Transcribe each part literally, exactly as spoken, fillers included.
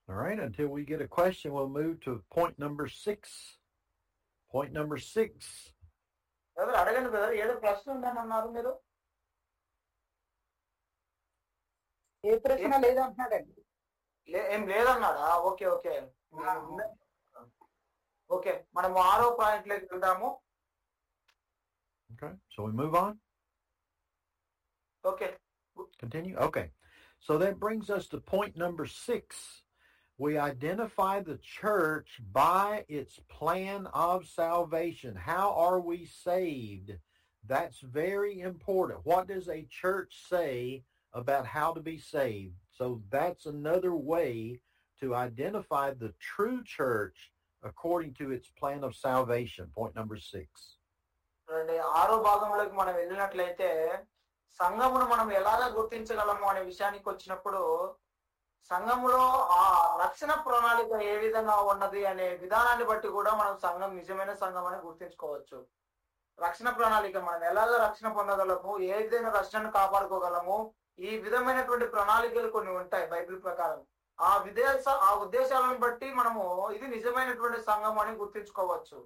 All right, until we get a question, we'll move to point number six. Point number six. అడగండి brother, ఏదో ప్రశ్న ఉందని అన్నారు మీరు. ఏ ప్రశ్న లేదంటున్నాడండి. ఏం లేదన్నాడా? ఓకే ఓకే ఓకే మనం ఆరో పాయింట్ లోకి వెళ్దాము. Okay, so we move on? Okay. Continue? Okay. So that brings us to point number six. We identify the church by its plan of salvation. How are we saved? That's very important. What does a church say about how to be saved? So that's another way to identify the true church according to its plan of salvation. Point number six. ఆరో భాగంలోకి మనం వెళ్ళినట్లయితే సంఘమును మనం ఎలాగా గుర్తించగలము అనే విషయానికి వచ్చినప్పుడు సంఘములో ఆ రక్షణ ప్రణాళిక ఏ విధంగా ఉన్నది అనే విధానాన్ని బట్టి కూడా మనం సంఘం నిజమైన సంఘం అని గుర్తించుకోవచ్చు. రక్షణ ప్రణాళిక మనం ఎలాగ రక్షణ పొందగలము, ఏ విధంగా రక్షణను కాపాడుకోగలము, ఈ విధమైనటువంటి ప్రణాళికలు కొన్ని ఉంటాయి బైబిల్ ప్రకారం. ఆ విదేశ ఆ ఉద్దేశాలను బట్టి మనము ఇది నిజమైనటువంటి సంఘం అని గుర్తించుకోవచ్చు.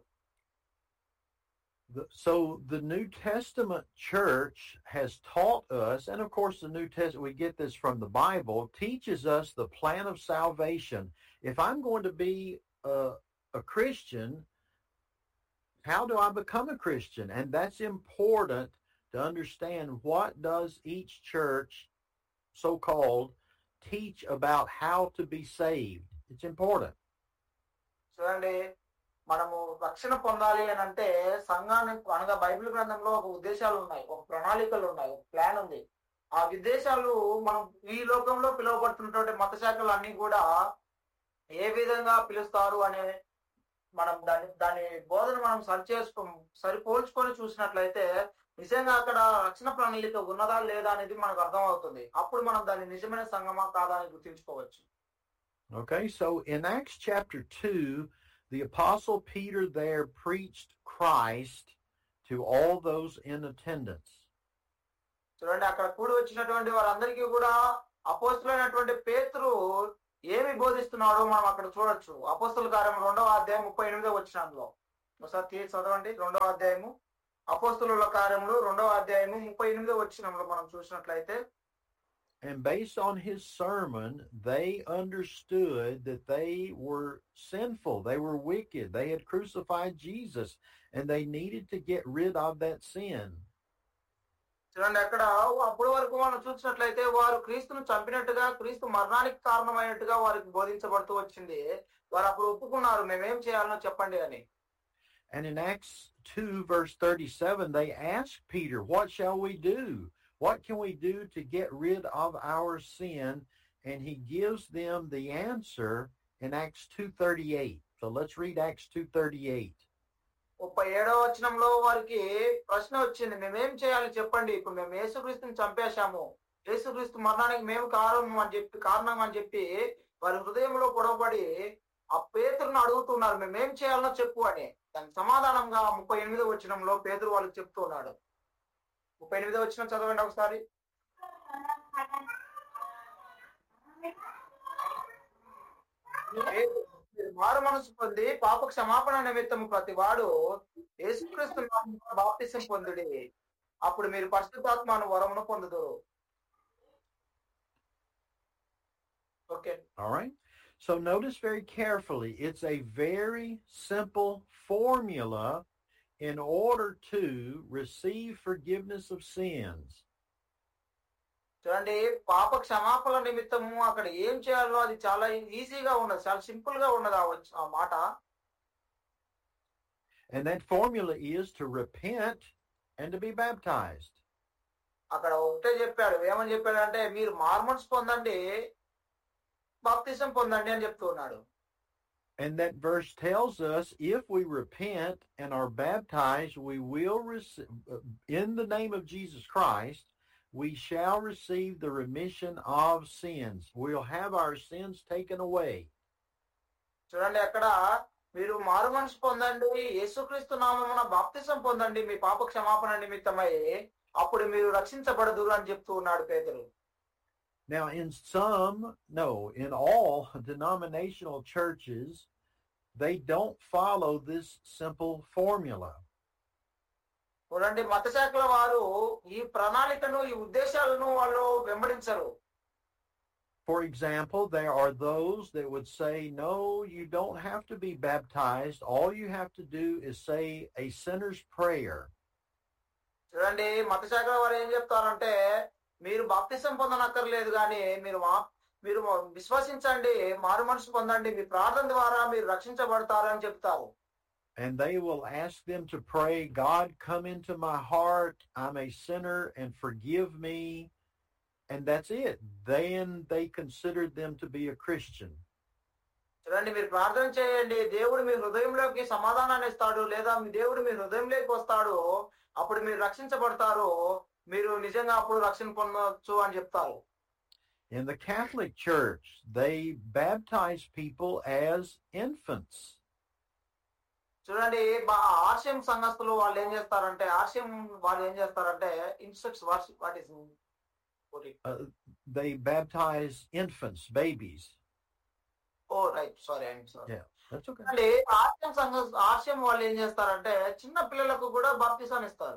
So the New Testament church has taught us, and of course the New Testament, we get this from the Bible, teaches us the plan of salvation. If I'm going to be a, a Christian, how do I become a Christian? And that's important to understand. What does each church, so-called, teach about how to be saved? It's important. So, మనము రక్షణ పొందాలి అని అంటే సంఘానికి అనగా Bible గ్రంథంలో ఒక ఉద్దేశాలు ఉన్నాయి, ఒక ప్రణాళికలు ఉన్నాయి, ఒక ప్లాన్ ఉంది. ఆ ఉద్దేశాలు మనం ఈ లోకంలో పిలువబడుతున్నటువంటి మత శాఖలు అన్ని కూడా ఏ విధంగా పిలుస్తారు అనే మనం దాని దాని బోధన మనం సరి చేసుకో సరిపోల్చుకొని చూసినట్లయితే నిజంగా అక్కడ రక్షణ ప్రణాళిక ఉన్నదా లేదా అనేది మనకు అర్థం అవుతుంది. అప్పుడు మనం దాన్ని నిజమైన సంఘమా కాదా అని గుర్తించుకోవచ్చు. Okay, so in Acts chapter two, the Apostle Peter there preached Christ to all those in attendance. చూడండి, అక్కడ కూడి వచ్చినటువంటి వారందరికీ కూడా అపోస్తలుడైనటువంటి పేతురు ఏమి బోధిస్తున్నాడో మనం అక్కడ చూడొచ్చు. అపోస్తల కార్యం రెండవ అధ్యాయం ముప్పై ఎనిమిదో వచనంలో ఒకసారి తీసి చదవండి. రెండవ అధ్యాయము అపోస్తలుల కార్యములు రెండవ అధ్యాయము ముప్పై ఎనిమిదో వచనంలో మనం చూసినట్లయితే, and based on his sermon, they understood that they were sinful, they were wicked, they had crucified Jesus, and they needed to get rid of that sin. చూడండి, అక్కడ అప్పటి వరకు మనం చూసినట్లయితే వారు క్రీస్తును చంపినట్టుగా, క్రీస్తు మరణానికి కారణమైనట్టుగా వారికి బోధించబడుతూ వచ్చింది. వారు అప్పుడు ఒప్పుకున్నారు, మేమేం చేయాలనో చెప్పండి అని. And in Acts two verse thirty-seven, they asked Peter, what shall we do? What can we do to get rid of our sin? And he gives them the answer in Acts two thirty-eight. So let's read Acts two thirty-eight. ముప్పై ఏడవ వచనంలో వారికి ప్రశ్న వచ్చింది, మేమేం చేయాలి చెప్పండి. ఇప్పుడు మేము యేసుక్రీస్తుని చంపేశాము, యేసుక్రీస్తు మరణానికి మేము కారణం అని చెప్పి కారణం అని చెప్పి వారి హృదయంలో పొడవబడి ఆ పేతురును అడుగుతున్నారు, మేమేం చేయాలనో చెప్పు అని. దానికి సమాధానంగా ముప్పై ఎనిమిదో వచనంలో పేతురు వాళ్ళకి చెప్తున్నాడు. ముప్పై ఎనిమిదో వచనం చదవండి ఒకసారి. మారు మనసు పొంది పాప క్షమాపణ నిమిత్తము ప్రతి వాడు యేసుక్రీస్తు నామమున బాప్తిసం పొందుడి, అప్పుడు మీరు పరిశుద్ధాత్మను వరమును పొందుదురు. Okay. All right. So notice very carefully, it's a very simple formula in order to receive forgiveness of sins. చూడండి, పాప క్షమాపణ నిమిత్తము అక్కడ ఏం చేయాలో అది చాలా ఈజీగా ఉన్నది, చాలా సింపుల్ గా ఉన్నది ఆ మాట. And that formula is to repent and to be baptized. అక్కడ ఒకటే చెప్పాడు, ఏమని చెప్పాడు అంటే మీరు మార్మన్స్ పొందండి, బాప్తిసం పొందండి అని చెప్తున్నాడు. And that verse tells us if we repent and are baptized, we will receive, in the name of Jesus Christ, we shall receive the remission of sins. We'll have our sins taken away. చూడండి, అక్కడ మీరు మారు మనసు పొందండి, యేసుక్రీస్తు నామమున బాప్తిసం పొందండి మీ పాప క్షమాపణ నిమిత్తమై, అప్పుడు మీరు రక్షించబడదురు అని చెప్తూ ఉన్నాడు పేతురు. Now, in some, no, in all denominational churches, they don't follow this simple formula. చూడండి, మత శాఖల వారు ఈ ప్రణాళికను, ఈ ఉద్దేశాలను వాళ్ళు వెంబడించరు. For example, there are those that would say, no, you don't have to be baptized. All you have to do is say a sinner's prayer. చూడండి, మత శాఖల వారు ఏం చెప్తారంటే, మీరు బాప్తిసం పొందనక్కర్లేదు, కానీ మీరు మీరు విశ్వసించండి, మారు మనసు పొందండి, మీ ప్రార్థన ద్వారా మీరు రక్షించబడతారని చెప్తారు. And they will ask them to pray, God, come into my heart. I'm a sinner and forgive me. And that's it. Then they considered them to be a Christian. చూడండి, మీరు ప్రార్థన చేయండి, దేవుడు మీ హృదయంలోకి సమాధానాన్ని ఇస్తాడు, లేదా మీ దేవుడు మీ హృదయంలోకి వస్తాడు, అప్పుడు మీరు రక్షించబడతారు, మీరు నిజంగా అప్పుడు రక్షణ పొందవచ్చు అని చెప్తారు. In the Catholic Church, they baptize people as infants. చూడండి, ఆర్షియం సంఘస్థులు వాళ్ళు ఏం చేస్తారంటే, ఆర్షియం వాళ్ళు ఏం చేస్తారంటే instructs what is Uh, they baptize infants, babies. Oh, right. Sorry, I'm sorry. Yeah, that's okay. అంటే ఆర్షియం సంఘ ఆర్షియం వాళ్ళు ఏం చేస్తారంటే చిన్న పిల్లలకు కూడా బాప్తిసాన్ని ఇస్తారు.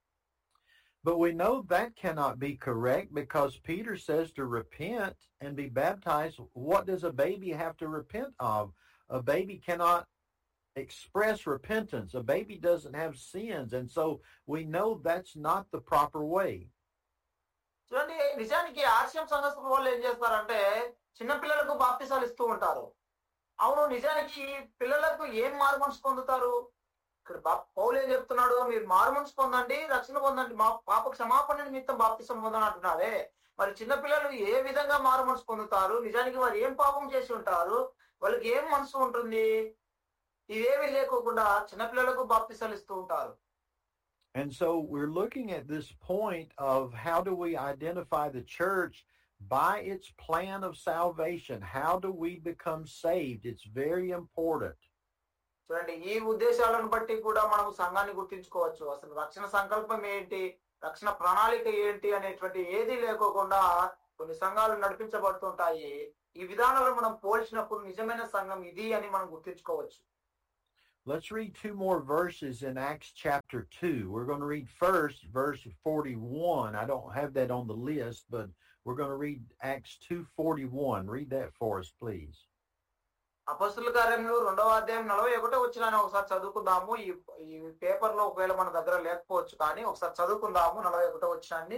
But we know that cannot be correct because Peter says to repent and be baptized. What does a baby have to repent of? A baby cannot express repentance. A baby doesn't have sins. And so we know that's not the proper way. చూడండి, నిజానికి ఆర్షియం సంఘస్థుల వాళ్ళు ఏం చేస్తారంటే చిన్న పిల్లలకు బాప్తిసాలు ఇస్తూ ఉంటారు. అవును, నిజానికి పిల్లలకు ఏం మారు మనసు పొందుతారు? ఇక్కడ పౌలు ఏం చెప్తున్నాడు, మీరు మారు మనసు పొందండి, రక్షణ పొందండి, మా పాప క్షమాపణ నిమిత్తం బాప్తిసం పొందని అంటున్నారే. మరి చిన్న పిల్లలు ఏ విధంగా మారు మనసు పొందుతారు? నిజానికి వారు ఏం పాపం చేసి ఉంటారు? వాళ్ళకి ఏం మనసు ఉంటుంది? ఇవేమీ లేకోకుండా చిన్నపిల్లలకు బాప్తిసాలు ఇస్తూ ఉంటారు. And so we're looking at this point of how do we identify the church by its plan of salvation? How do we become saved? It's very important. చూడండి, ఈ ఉద్దేశాలను బట్టి కూడా మనం సంఘాన్ని గుర్తించుకోవచ్చు. అసలు రక్షణ సంకల్పం ఏంటి, రక్షణ ప్రణాళిక ఏంటి అనేటువంటి ఏది లేకోకుండా కొన్ని సంఘాలు నడిపించబడుతుంటాయి. ఈ విధానాలను మనం పోల్చినప్పుడు నిజమైన సంఘం ఇది అని మనం గుర్తించుకోవచ్చు. Let's read two more verses in Acts chapter two. We're going to read first verse forty-one. I don't have that on the list, but we're going to read Acts two forty-one. Read that for us, please. అపొస్తలుల కార్యములు రెండవ అధ్యాయం నలభై ఒకటో వచనాన్ని ఒకసారి చదువుకుందాము. ఈ ఈ paper లో ఒకవేళ మన దగ్గర లేకపోవచ్చు, కానీ ఒకసారి చదువుకుందాము నలభై ఒకటో వచనాన్ని.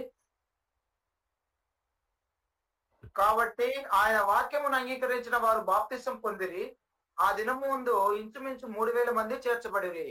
కాబట్టి ఆయన వాక్యమును అంగీకరించిన వారు బాప్తిసం పొందిరి. ఆ దినము ముందు ఇంచుమించు మూడు వేల మంది చేర్చబడిరి.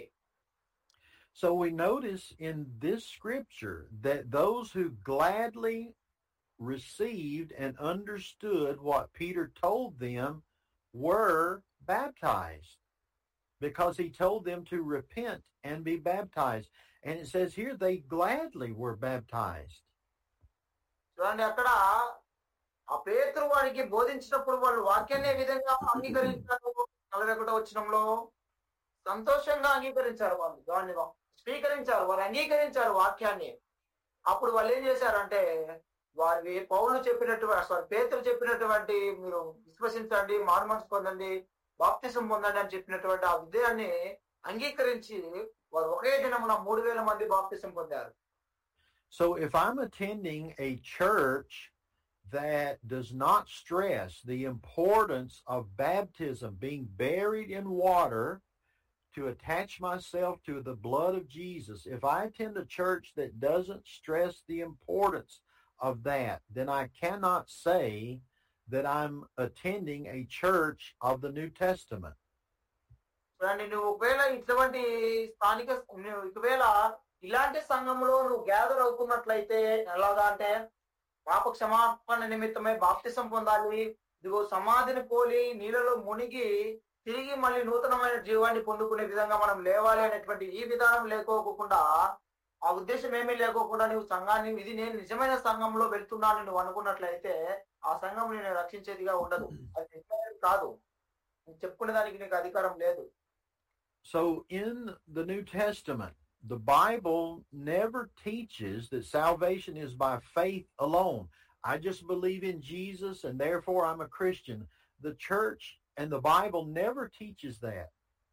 So we notice in this scripture that those who gladly received and understood what Peter told them were baptized, because he told them to repent and be baptized. And it says here they gladly were baptized. చూడండి, అక్కడ ఆ పేతురు వారికి బోధించినప్పుడు వాళ్ళు వాక్యాన్ని ఏ విధంగా అంగీకరించారు? నలభై ఒకటో వచనంలో సంతోషంగా అంగీకరించారు, వాళ్ళు దాన్ని స్వీకరించారు, వారు అంగీకరించారు వాక్యాన్ని. అప్పుడు వాళ్ళు ఏం చేశారంటే వారి పౌలు చెప్పినటువంటి సారీ పేతురు చెప్పినటువంటి మీరు విశ్వసించండి, మారు మనసు పొందండి, బాప్తిసం పొందండి అని చెప్పినటువంటి ఆ విద్యాన్ని అంగీకరించి వారు ఒకే దినమున మూడు వేల మంది బాప్తిసం పొందారు. So if I'm attending a church that does not stress the importance of baptism, being buried in water to attach myself to the blood of Jesus, if I attend a church that doesn't stress the importance of that, then I cannot say that I'm attending a church of the New Testament. చూడండి, నువ్వు ఒకవేళ ఇటువంటి స్థానిక ఒకవేళ ఇలాంటి సంఘంలో నువ్వు gather అవుతున్నట్లయితే ఎలాగా అంటే పాప క్షమాపణ నిమిత్తమే బాప్తిసం పొందాలి, ఇదిగో సమాధిని పోలి నీళ్ళలో మునిగి తిరిగి మళ్ళీ నూతనమైన జీవాన్ని పొందుకునే విధంగా మనం లేవాలి అనేటువంటి ఈ విధానం లేకోకుండా, ఆ ఉద్దేశం ఏమీ లేకోకుండా నువ్వు సంఘాన్ని ఇది నేను నిజమైన సంఘంలో వెళ్తున్నాను నువ్వు అనుకున్నట్లయితే ఆ సంఘం నేను రక్షించేదిగా ఉండదు. అది కాదు, చెప్పుకునే దానికి నీకు అధికారం లేదు. So in the New Testament, the Bible never teaches that salvation is by faith alone. I just believe in Jesus and therefore I'm a Christian. The church and the Bible never teaches that.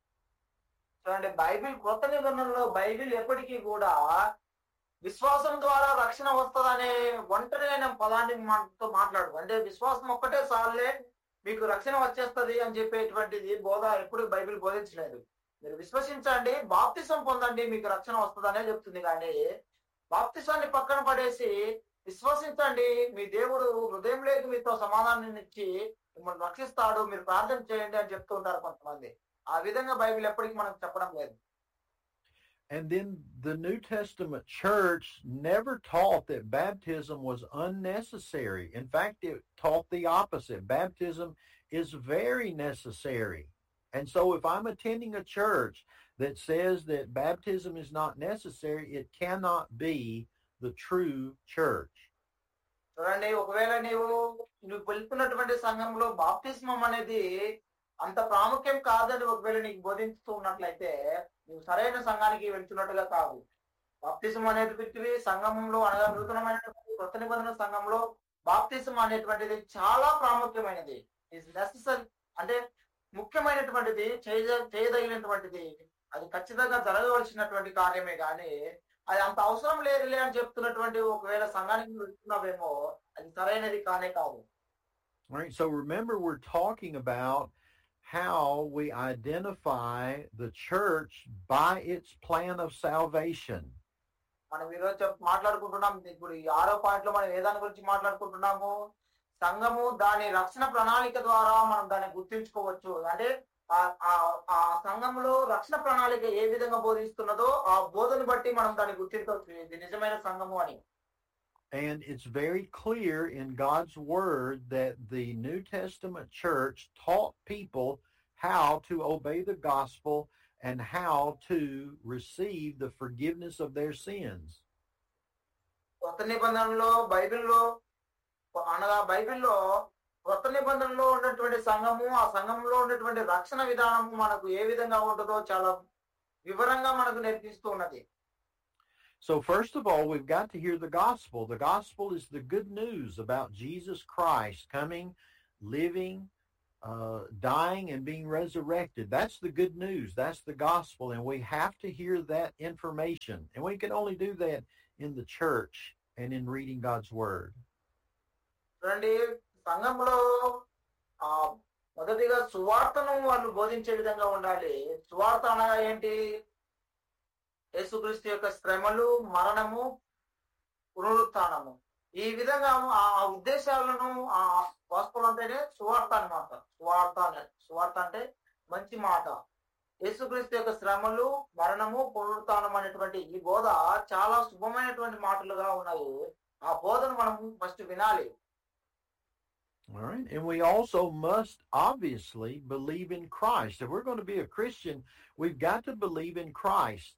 చూడండి, Bible కొత్త నిబంధనలో Bible ఎప్పటికీ కూడా విశ్వాసం ద్వారా రక్షణ వస్తుందనే ఒంటరైన పదాన్ని మనతో మాట్లాడు. అంటే విశ్వాసం ఒక్కటే చాలే మీకు రక్షణ వచ్చేస్తుంది అని చెప్పేటువంటిది బోధ ఎప్పుడు బైబిల్ బోధించలేదు. మీరు విశ్వసించండి, బాప్తిసం పొందండి, మీకు రక్షణ వస్తుందనే చెప్తుంది. కానీ బాప్తిసాన్ని పక్కన పడేసి విశ్వసించండి, మీ దేవుడు హృదయంలోకి మీతో సమాధానాన్ని ఇచ్చి మిమ్మల్ని రక్షిస్తాడు, మీరు ప్రార్థన చేయండి అని చెప్తూ ఉంటారు కొంతమంది. ఆ విధంగా బైబిల్ ఎప్పటికీ మనకు చెప్పడం లేదు. And then the New Testament church never taught that baptism was unnecessary. In fact, it taught the opposite. Baptism is very necessary. And so if I'm attending a church that says that baptism is not necessary, it cannot be the true church. చూడండి, ఒకవేళ నీవు నువ్వు వెళ్తున్నటువంటి సంఘంలో బాప్తిస్మం అనేది అంత ప్రాముఖ్యం కాదని ఒకవేళ నీకు బోధిస్తూ ఉన్నట్లయితే నువ్వు సరైన సంఘానికి వెళ్తున్నట్టుగా కాదు. బాప్తిసం అనేటువంటిది సంఘంలో అనగా నూతనమైనటువంటి కొత్త నిబంధన సంఘంలో బాప్తిసం అనేటువంటిది చాలా ప్రాముఖ్యమైనది. ఇస్ నెసెసరీ, అంటే ముఖ్యమైనటువంటిది, చేయ చేయదగినటువంటిది, అది ఖచ్చితంగా జరగవలసినటువంటి కార్యమే. కానీ అది అంత అవసరం లేదులే అని చెప్తున్నటువంటి ఒకవేళ సంఘానికి వెళ్తున్నావేమో అది సరైనది కానే కాదు. Right. So remember, we're talking about how we identify the church by its plan of salvation. మనం ఈరోజు మాట్లాడుకుంటున్నాం, ఇప్పుడు ఈ ఆరో పాయింట్ లో మనం ఏ దాని గురించి మాట్లాడుకుంటున్నాము? సంఘము దాని రక్షణ ప్రణాళిక ద్వారా మనం దాన్ని గుర్తించుకోవచ్చు. అంటే ఆ సంఘంలో రక్షణ ప్రణాళిక ఏ విధంగా బోధిస్తున్నదో ఆ బోధను బట్టి మనం దాన్ని గుర్తించవచ్చు ఇది నిజమైన సంఘము అని. And it's very clear in God's word that the New Testament church taught people how to obey the gospel and how to receive the forgiveness of their sins. కొత్త నిబంధనలో బైబిల్లో అనగా బైబిల్లో కొత్త నిబంధనలో ఉన్నటువంటి సంఘము, ఆ సంఘంలో ఉన్నటువంటి రక్షణ విధానము మనకు ఏ విధంగా ఉంటుందో చాలా వివరంగా మనకు నేర్పిస్తూ ఉన్నది. So first of all, we've got to hear the gospel. The gospel is the good news about Jesus Christ coming, living, uh, dying, and being resurrected. That's the good news. That's the gospel. And we have to hear that information. And we can only do that in the church and in reading God's word. చూడండి, సంఘంలో ఆ మొదటిగా సువార్తను వాళ్ళు బోధించే విధంగా ఉండాలి. సువార్త అనగా ఏంటి? యేసుక్రీస్తు యొక్క శ్రమలు, మరణము, పునరుత్థానము. ఈ విధంగా ఆ ఉద్దేశాలను ఆ గాస్పెల్ అంటేనే సువార్త అన్నమాట. సువార్త అనే సువార్త అంటే మంచి మాట. యేసుక్రీస్తు యొక్క శ్రమలు, మరణము, పునరుత్థానం అనేటువంటి ఈ బోధ చాలా శుభమైనటువంటి మాటలుగా ఉన్నాయి. ఆ బోధను మనం ఫస్ట్ వినాలి. All right. And we also must obviously believe in Christ. If we're going to be a Christian, we've got to believe in Christ.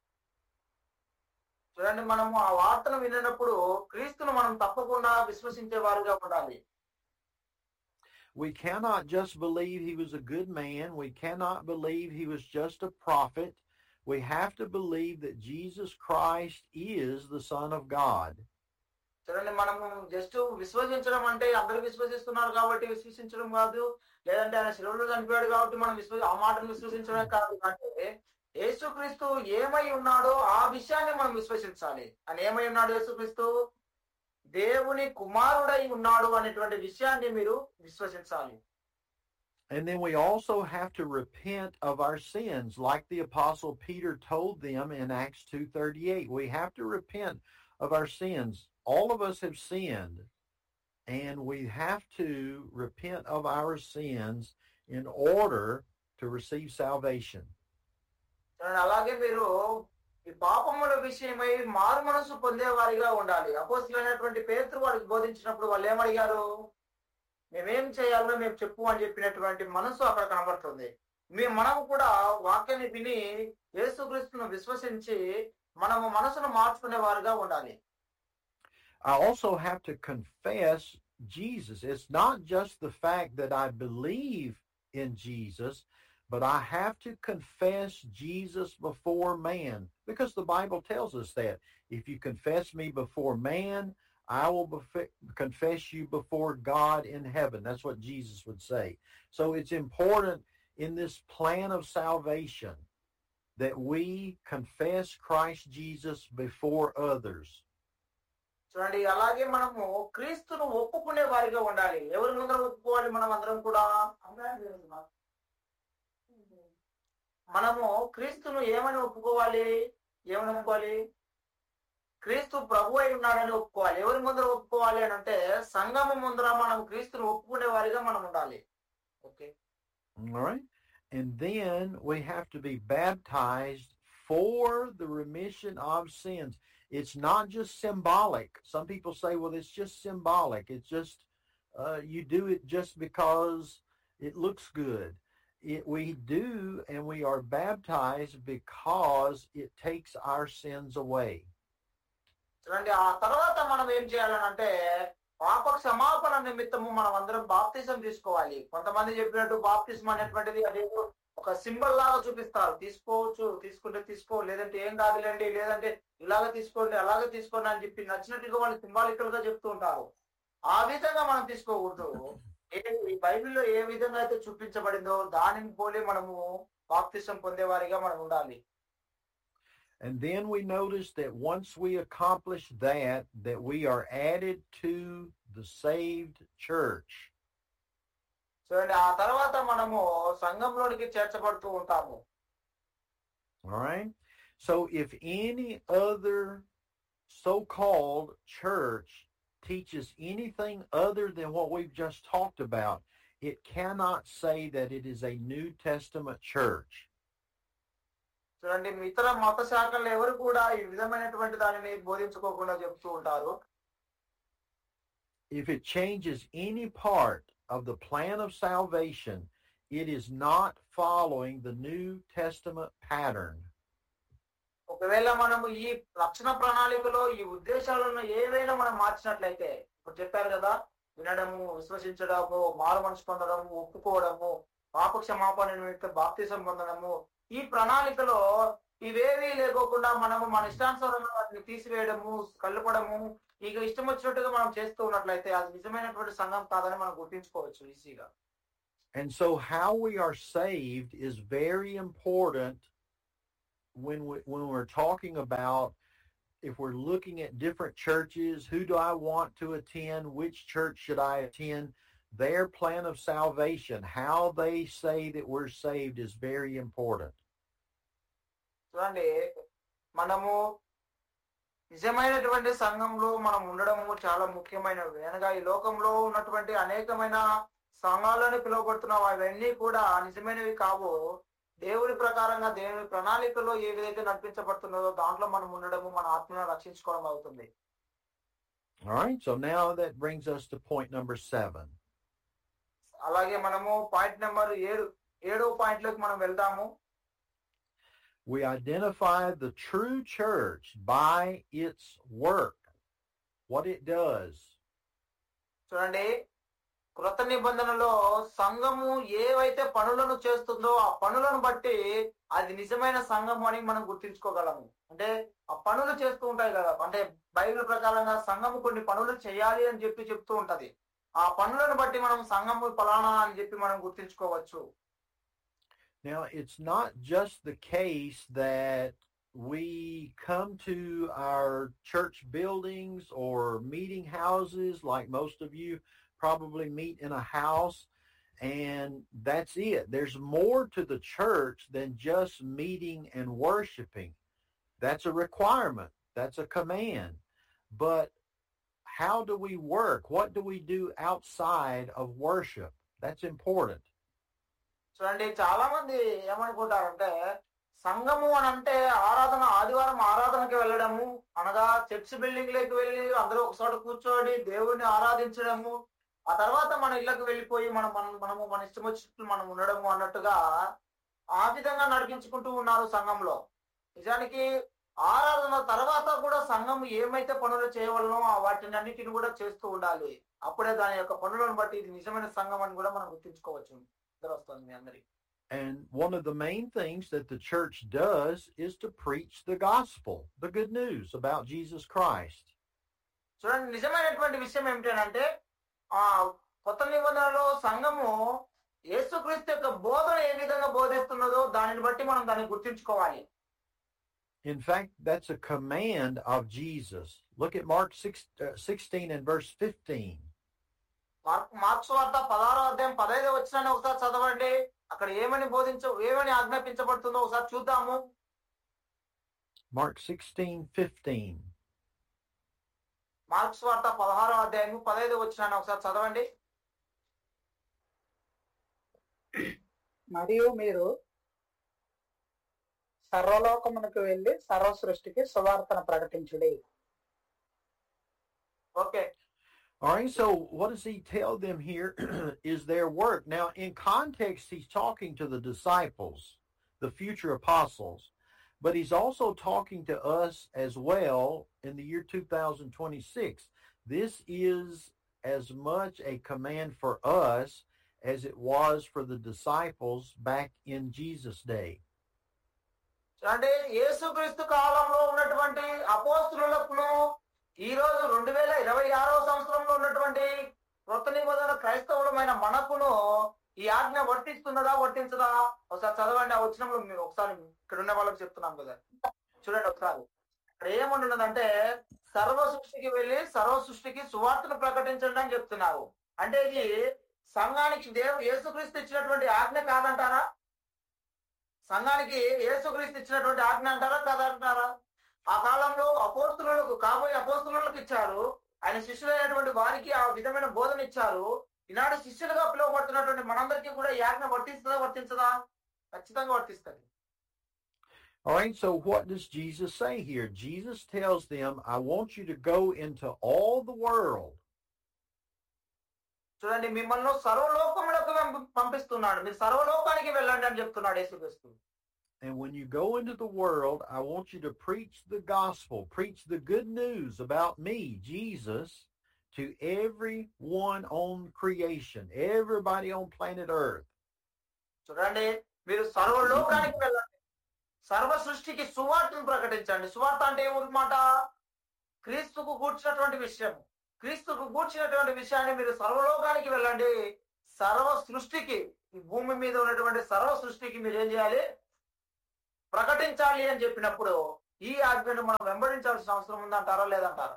చూడండి, మనము ఆ వార్తను విన్నప్పుడు క్రీస్తును మనం తప్పకుండా విశ్వసించే వారుగా ఉండాలి. We cannot just believe he was a good man. We cannot believe he was just a prophet. We have to believe that Jesus Christ is the Son of God. చూడండి, మనము జస్ట్ విశ్వసించడం అంటే అందరూ విశ్వసిస్తున్నారు కాబట్టి విశ్వసించడం కాదు, లేదంటే ఆయన శిలువలో చనిపోయాడు కాబట్టి మనం విశ్వ ఆ మాటను విశ్వసించడమే కాదు. అంటే యేసుక్రీస్తు ఏమై ఉన్నాడో ఆ విషయాన్ని మనం విశ్వసించాలి. అని ఏమై ఉన్నాడు యేసుక్రీస్తు? దేవుని కుమారుడై ఉన్నాడు అనేటువంటి విషయాన్ని మీరు విశ్వసించాలి. And then we also have to repent of our sins, like the Apostle Peter told them in Acts two thirty-eight. We have to repent of our sins. All of us have sinned, and we have to repent of our sins in order to receive salvation. అలాగే మీరు ఈ పాపముల విషయమై మారు మనసు పొందేవారిగా ఉండాలి. అపోస్తలుడైనటువంటి పేతురు వారికి బోధించినప్పుడు వాళ్ళు ఏమడిగారు? మేమేం చేయాలో మేము చెప్పు అని చెప్పినటువంటి మనసు అక్కడ కనబడుతుంది. మేము మనము కూడా వాక్యాన్ని విని యేసుక్రీస్తును విశ్వసించి మనము మనసును మార్చుకునే వారుగా ఉండాలి. I also have to confess Jesus. It's not just the fact that I believe in Jesus, but I have to confess Jesus before man, because the Bible tells us that if you confess me before man, I will bef- confess you before God in heaven. That's what Jesus would say. So it's important in this plan of salvation that we confess Christ Jesus before others. చూడండి, అలాగే మనము క్రీస్తును ఒప్పుకునే వారిగా ఉండాలి. ఎవరి ముందర ఒప్పుకోవాలి? మనం అందరం కూడా మనము క్రీస్తును ఏమని ఒప్పుకోవాలి? ఏమని ఒప్పుకోవాలి? క్రీస్తు ప్రభు అయి ఉన్నాడని ఒప్పుకోవాలి. ఎవరి ముందర ఒప్పుకోవాలి అని అంటే సంఘము ముందర మనం క్రీస్తును ఒప్పుకునే వారిగా మనం ఉండాలి. Okay, all right, and then we have to be baptized for the remission of sins. It's not just symbolic. Some people say, well, it's just symbolic. It's just uh, you do it just because it looks good. It, we do, and we are baptized because it takes our sins away. చూడండి, ఆ తర్వాత మనం ఏం చేయాలని అంటే పాప క్షమాపణ నిమిత్తము మనం అందరం బాప్తిజం తీసుకోవాలి. కొంతమంది చెప్పినట్టు బాప్తిజం అనేటువంటిది అది ఒక సింబల్ లాగా చూపిస్తారు. తీసుకోవచ్చు, తీసుకుంటే తీసుకో, లేదంటే ఏం కాదులేండి, లేదంటే ఇలాగ తీసుకోండి, అలాగే తీసుకోండి అని చెప్పి నచ్చినట్టుగా వాళ్ళు సింబాలికల్ గా చెప్తూ ఉంటారు. ఆ విధంగా మనం తీసుకోకూడదు. ఏ బైబిల్లో ఏ విధంగా అయితే చూపించబడిందో దానిని పోలే మనము బాప్తిజం పొందేవారిగా మనం ఉండాలి. And then we notice that once we accomplish that, that we are added to the saved church. చూడండి, ఆ తర్వాత మనము సంఘంలోనికి చేర్చబడుతూ ఉంటాము. All right? So if any other so-called church teaches anything other than what we've just talked about, it cannot say that it is a New Testament church. చూడండి, ఇతర మత శాఖలు ఎవరు కూడా ఈ విధమైనటువంటి దానిని బోధించుకోకుండా చెప్తూ ఉంటారు. If it changes any part of the plan of salvation, it is not following the New Testament pattern. ఒకవేళ మనము ఈ రక్షణ ప్రణాళికలో ఈ ఉద్దేశాలను ఏవైనా మనం మార్చినట్లయితే, ఇప్పుడు చెప్పారు కదా, వినడము, విశ్వసించడము, మారు మనసు పొందడము, ఒప్పుకోవడము, పాప క్షమాపణ నిమిత్తం బాప్తిజం పొందడము, ఈ ప్రణాళికలో ఇవేవీ లేకోకుండా మనము మన ఇష్టానుసారంగా వాటిని తీసివేయడము, కలుపడము, ఇక ఇష్టం వచ్చినట్టుగా మనం చేస్తూ ఉన్నట్లయితే అది నిజమైనటువంటి సంఘం కాదని మనం గుర్తించుకోవచ్చు ఈజీగా. And so how we are saved is very important when we, when we're talking about, if we're looking at different churches, who do I want to attend, which church should I attend, their plan of salvation, how they say that we're saved is very important. చూడండి, మనము నిజమైనటువంటి సంఘంలో మనం ఉండడము చాలా ముఖ్యమైనవి. అనగా ఈ లోకంలో ఉన్నటువంటి అనేకమైన సంఘాలను పిలువబడుతున్నాం, అవన్నీ కూడా నిజమైనవి కావు. దేవుడి ప్రకారంగా దేవుని ప్రణాళికలో ఏ విధంగా నడిపించబడుతున్నదో దాంట్లో మనం ఉండడము మన ఆత్మను రక్షించుకోవడం అవుతుంది. All right, so now that brings us to point number seven. అలాగే మనము పాయింట్ నెంబర్ ఏడు ఏడో పాయింట్ లోకి మనం వెళ్దాము. We identify the true church by its work, what it does. చూడండి, క్రొత్త నిబంధనలో సంఘము ఏవైతే పనులను చేస్తుందో ఆ పనులను బట్టి అది నిజమైన సంఘము అని మనం గుర్తించుకోగలము. అంటే ఆ పనులు చేస్తూ ఉంటాయి కదా, అంటే బైబిల్ ప్రకారంగా సంఘము కొన్ని పనులు చేయాలి అని చెప్పి చెప్తూ ఉంటది. ఆ పనులను బట్టి మనం సంఘము ఫలానా అని చెప్పి మనం గుర్తించుకోవచ్చు. Now, it's not just the case that we come to our church buildings or meeting houses, like most of you probably meet in a house, and that's it. There's more to the church than just meeting and worshiping. That's a requirement. That's a command. But how do we work? What do we do outside of worship? That's important. చూడండి, చాలా మంది ఏమనుకుంటారంటే సంఘము అని అంటే ఆరాధన, ఆదివారం ఆరాధనకి వెళ్ళడము, అనగా చర్చ్ బిల్డింగ్ లోకి వెళ్ళి అందరూ ఒకసారి కూర్చోడి దేవుడిని ఆరాధించడము, ఆ తర్వాత మన ఇళ్ళకి వెళ్ళిపోయి మనం మనము మన ఇష్టం వచ్చినట్లు మనం ఉండడము అన్నట్టుగా ఆ విధంగా నడిపించుకుంటూ ఉన్నారు సంఘంలో. నిజానికి ఆరాధన తర్వాత కూడా సంఘం ఏమైతే పనులు చేయవలనో వాటిని అన్నిటిని కూడా చేస్తూ ఉండాలి. అప్పుడే దాని యొక్క పనులను బట్టి ఇది నిజమైన సంఘం అని కూడా మనం గుర్తించుకోవచ్చు. వస్తుంది మీ అందరికి. And one of the main things that the church does is to preach the gospel, the good news about Jesus Christ. చూడండి, నిజమైనటువంటి విషయం ఏమిటంటే ఆ కొత్త నిబంధనలో సంఘము యేసుక్రీస్తు యొక్క బోధన ఏ విధంగా బోధిస్తున్నదో దానిని బట్టి మనం దాన్ని గుర్తించుకోవాలి. In fact, that's a command of Jesus. Look at Mark six, uh, sixteen and verse fifteen. Mark marks వార్త పదహారో అధ్యాయం పదహైదో వచనాన్ని ఒకసారి చదవండి. అక్కడ ఏమని బోధించ ఏమని ఆజ్ఞాపించబడుతుందో ఒకసారి చూద్దాము. Mark sixteen fifteen. మార్క్స్ వార్త పదహారో అధ్యాయం పదహైదో వచనాన్ని ఒకసారి చదవండి. మరియు మీరు సర్వలోకమునకు వెళ్ళి సర్వ సృష్టికి సువార్తను ప్రకటించుడి. Okay, All right, so what does he tell them here is their work. Now, in context, he's talking to the disciples, the future apostles, but he's also talking to us as well in the year two thousand twenty-six. This is as much a command for us as it was for the disciples back in Jesus' day. అంటే యేసుక్రీస్తు కాలంలో ఉన్నటువంటి అపోస్తులకు ఈ రోజు రెండు వేల ఇరవై ఆరవ సంవత్సరంలో ఉన్నటువంటి కొత్త నిబంధన క్రైస్తవులమైన మనకును ఈ ఆజ్ఞ వర్తిస్తున్నదా వర్తించదా ఒకసారి చదవండి. ఆ వచనంలో మీరు ఒకసారి ఇక్కడ ఉన్న వాళ్ళకి చెప్తున్నాం కదా, చూడండి ఒకసారి. ఇక్కడ ఏమన్నదంటే సర్వ సృష్టికి వెళ్ళి సర్వ సృష్టికి సువార్తను ప్రకటించండి అని చెప్తున్నారు. అంటే ఇది సంఘానికి దేవు యేసుక్రీస్తు ఇచ్చినటువంటి ఆజ్ఞ కాదంటారా? సంఘానికి యేసుక్రీస్తు ఇచ్చినటువంటి ఆజ్ఞ అంటారా కాదంటారా? ఆ కాలంలో అపోస్తులకు కాబోయే అపోస్తులకు ఇచ్చారు. ఆయన శిష్యులైనటువంటి వారికి ఆ విధమైన బోధన ఇచ్చారు. ఈనాడు శిష్యులుగా పిలువబడుతున్నటువంటి మనందరికీ కూడా ఈ ఆజ్ఞ వర్తిస్తుందా వర్తించదా? ఖచ్చితంగా వర్తిస్తుంది. All right, so what does Jesus say here? Jesus tells them, I want you to go into all the world. చూడండి, మిమ్మల్ని సర్వలోకములకు పంపిస్తున్నాడు, మీరు సర్వలోకానికి వెళ్ళండి అని చెప్తున్నాడు యేసుక్రీస్తు. And when you go into the world, I want you to preach the gospel, preach the good news about me, Jesus, to everyone on creation, everybody on planet Earth. చూడండి, మీరు సర్వలోకానికి వెళ్ళండి, సర్వ సృష్టికి సువార్తను ప్రకటించండి. సువార్త అంటే ఏమన్నమాట? క్రీస్తుకు కూర్చున్నటువంటి విషయం. క్రీస్తుకు కూర్చున్నటువంటి విషయాన్ని మీరు సర్వలోకానికి వెళ్ళండి, సర్వ సృష్టికి, ఈ భూమి మీద ఉన్నటువంటి సర్వ సృష్టికి మీరు ఏం చేయాలి? ప్రకటించాలి అని చెప్పినప్పుడు ఈ ఆజ్ఞను మనం వెంబడించాల్సిన అవసరం ఉందంటారా లేదంటారా?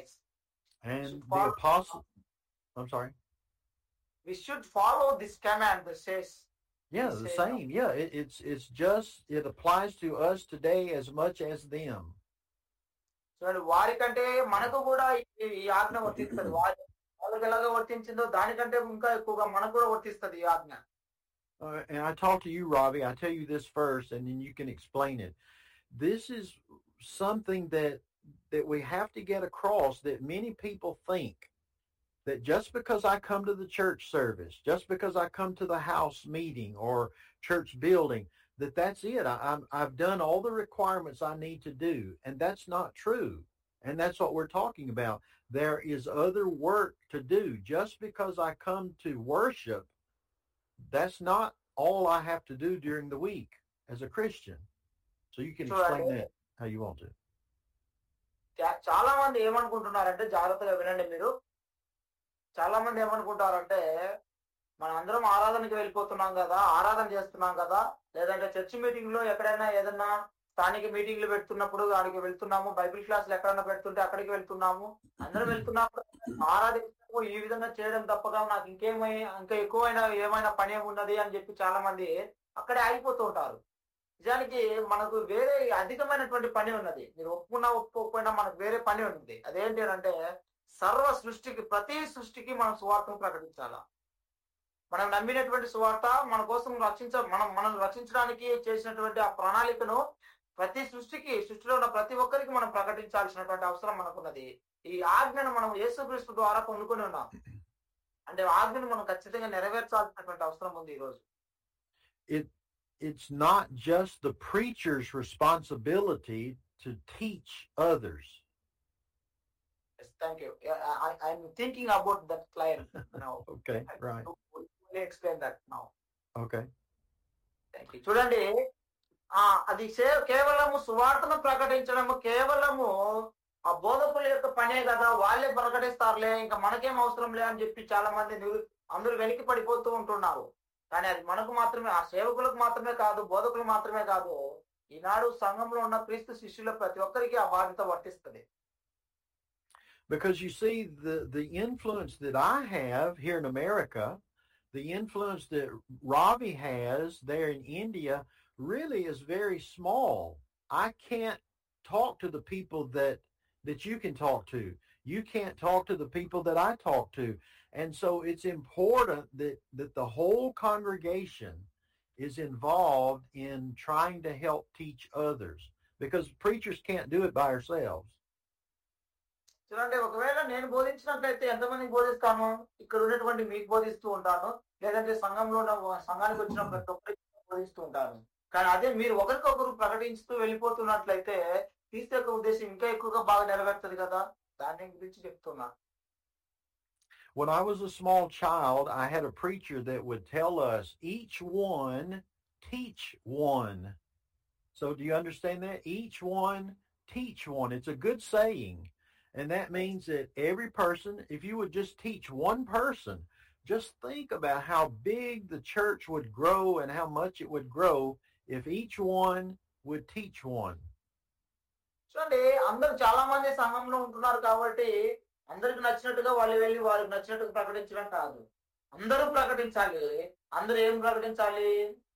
And the apostle, I'm sorry. We should follow this command that says. Yeah, the same. Yeah, it, it's it's just it applies to us today as much as them. చూడండి, వారికంటే మనకు కూడా ఈ ఆజ్ఞ వర్తిస్తుంది. వారి వాళ్ళకి ఎలాగో వర్తించిందో దానికంటే ఇంకా ఎక్కువగా మనకు కూడా వర్తిస్తుంది ఈ ఆజ్ఞ. Uh, and I talk to you, Robbie. I tell you this first, and then you can explain it. This is something that that we have to get across, that many people think that just because I come to the church service, just because I come to the house meeting or church building, that that's it. I, I'm, I've done all the requirements I need to do, and that's not true. And that's what we're talking about. There is other work to do. Just because I come to worship, that's not all I have to do during the week as a Christian. So you can explain that how you want to. చాలా మంది ఏమనుకుంటున్నారంటే, జాగ్రత్తగా వినండి మీరు. చాలా మంది ఏమనుకుంటారంటే, మనం అందరం ఆరాధనకి వెళ్ళిపోతున్నాం కదా, ఆరాధన చేస్తున్నాం కదా, లేదంటే చర్చ్ మీటింగ్ లో ఎక్కడైనా ఏదన్నా స్థానిక మీటింగ్లు పెడుతున్నప్పుడు దానికి వెళ్తున్నాము, బైబిల్ క్లాసులు ఎక్కడైనా పెడుతుంటే అక్కడికి వెళ్తున్నాము, అందరం వెళ్తున్నప్పుడు ఆరాధించడం ఈ విధంగా చేయడం తప్పగా నాకు ఇంకేమై ఇంకా ఎక్కువైనా ఏమైనా పని ఉన్నది అని చెప్పి చాలా మంది అక్కడే ఆగిపోతూ ఉంటారు. నిజానికి మనకు వేరే అధికమైనటువంటి పని ఉన్నది. మీరు ఒప్పుకున్నా ఒప్పుకోకపోయినా మనకు వేరే పని ఉంది. అదేంటి అంటే సర్వ సృష్టికి, ప్రతి సృష్టికి మనం సువార్తను ప్రకటించాలా. మనం నమ్మినటువంటి సువార్త మన కోసం రక్షించ మనం మనం రక్షించడానికి చేసినటువంటి ఆ ప్రణాళికను ప్రతి సృష్టికి, సృష్టిలో ఉన్న ప్రతి ఒక్కరికి మనం ప్రకటించాల్సినటువంటి అవసరం మనకున్నది. ఈ ఆజ్ఞను మనం యేసుక్రీస్తు ద్వారా పొందుకొని ఉన్నాం. అంటే ఆజ్ఞను మనం ఖచ్చితంగా నెరవేర్చాల్సినటువంటి అవసరం ఉంది ఈ రోజు. It it's not just the preacher's responsibility to teach others. Yes, thank you. I, I'm thinking about that client now. Okay, right. Let me explain that now. Okay. Thank you. చూడండి, ఆ అది కేవలము సువార్తను ప్రకటించడము కేవలము ఆ బోధకుల యొక్క పనే కదా, వాళ్ళే ప్రకటిస్తారులే, ఇంకా మనకేం అవసరం లే అని చెప్పి చాలా మంది అందరూ వెనక్కి పడిపోతూ ఉంటున్నారు. కానీ అది మనకు మాత్రమే, ఆ సేవకులకు మాత్రమే కాదు, బోధకులు మాత్రమే కాదు, ఈనాడు సంఘంలో ఉన్న క్రీస్తు శిష్యుల ప్రతి ఒక్కరికి ఆ బాధ్యత వర్తిస్తుంది. Because you see, the, the influence that I have here in America, the influence that Ravi has there in India really is very small. I can't talk to the people that, that you can talk to. You can't talk to the people that I talk to. And so it's important that, that the whole congregation is involved in trying to help teach others, because preachers can't do it by ourselves. చూడండి, ఒకవేళ నేను బోధించినట్లయితే ఎంతమందికి బోధిస్తాను? ఇక్కడ ఉన్నటువంటి మీకు బోధిస్తూ ఉంటాను, లేదంటే సంఘంలో ఉన్న సంఘానికి వచ్చిన ప్రతి ఒక్కరికి బోధిస్తూ ఉంటాను. కానీ అదే మీరు ఒకరికొకరు ప్రకటిస్తూ వెళ్ళిపోతున్నట్లయితే క్రీస్తు యొక్క ఉద్దేశం ఇంకా ఎక్కువగా బాగా నెరవేరుతుంది కదా, దాని గురించి చెప్తున్నా. When I was a small child, I had a preacher that would tell us, each one teach one. So do you understand that? Each one teach one. It's a good saying. And that means that every person, if you would just teach one person, just think about how big the church would grow and how much it would grow if each one would teach one. చూడండి, అందరూ చాలా మంది సంఘంలో ఉంటున్నారు కాబట్టి అందరికి నచ్చినట్టుగా వాళ్ళు వెళ్ళి వాళ్ళకి నచ్చినట్టుగా ప్రకటించడం కాదు, అందరూ ప్రకటించాలి. అందరూ ఏం ప్రకటించాలి?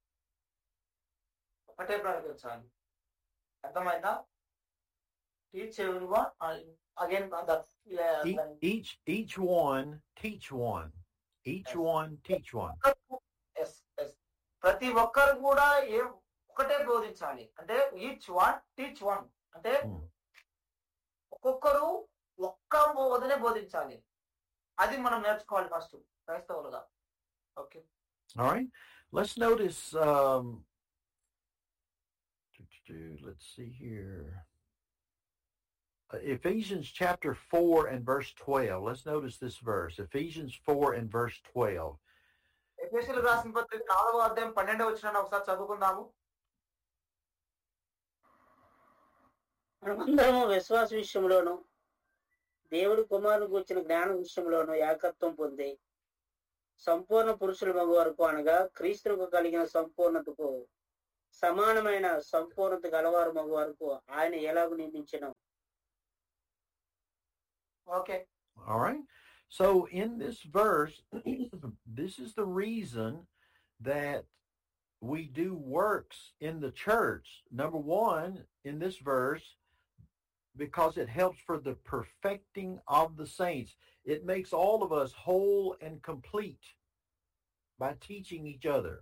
ఒకటే ప్రకటించాలి. అర్థమైందా? Teach everyone again each each one teach one. Each yes. one teach one. yes yes ప్రతి ఒక్కరు కూడా ఏ ఒకటే బోధించాలి. అంటే ఈచ్ వన్ టీచ్ వన్ అంటే ఒక్కొక్కరు ఒక్క బోధనే బోధించాలి. అది మనం నేర్చుకోవాలి ఫస్ట్ క్రైస్తవులుగా. Okay, all right, let's notice um let's see here, Ephesians chapter four and verse twelve. Let's notice this verse, Ephesians four and verse twelve. ఎఫెసీయులకు రాసిన పత్రిక నాలుగవ అధ్యాయం పన్నెండవ వచనాన్ని ఒకసారి చదువుకుందాము. మనమందరము విశ్వాస విషయంలోను దేవుడి కుమారుని కూర్చిన జ్ఞాన విషయంలోను ఏకత్వం పొంది సంపూర్ణ పురుషుల మగ వరకు, అనగా క్రీస్తుకు కలిగిన సంపూర్ణతకు సమానమైన సంపూర్ణత గలవారు మగ వరకు ఆయన ఎలాగూ నియమించెను. Okay. All right. So in this verse, this is the reason that we do works in the church. Number one, in this verse, because it helps for the perfecting of the saints. It makes all of us whole and complete by teaching each other.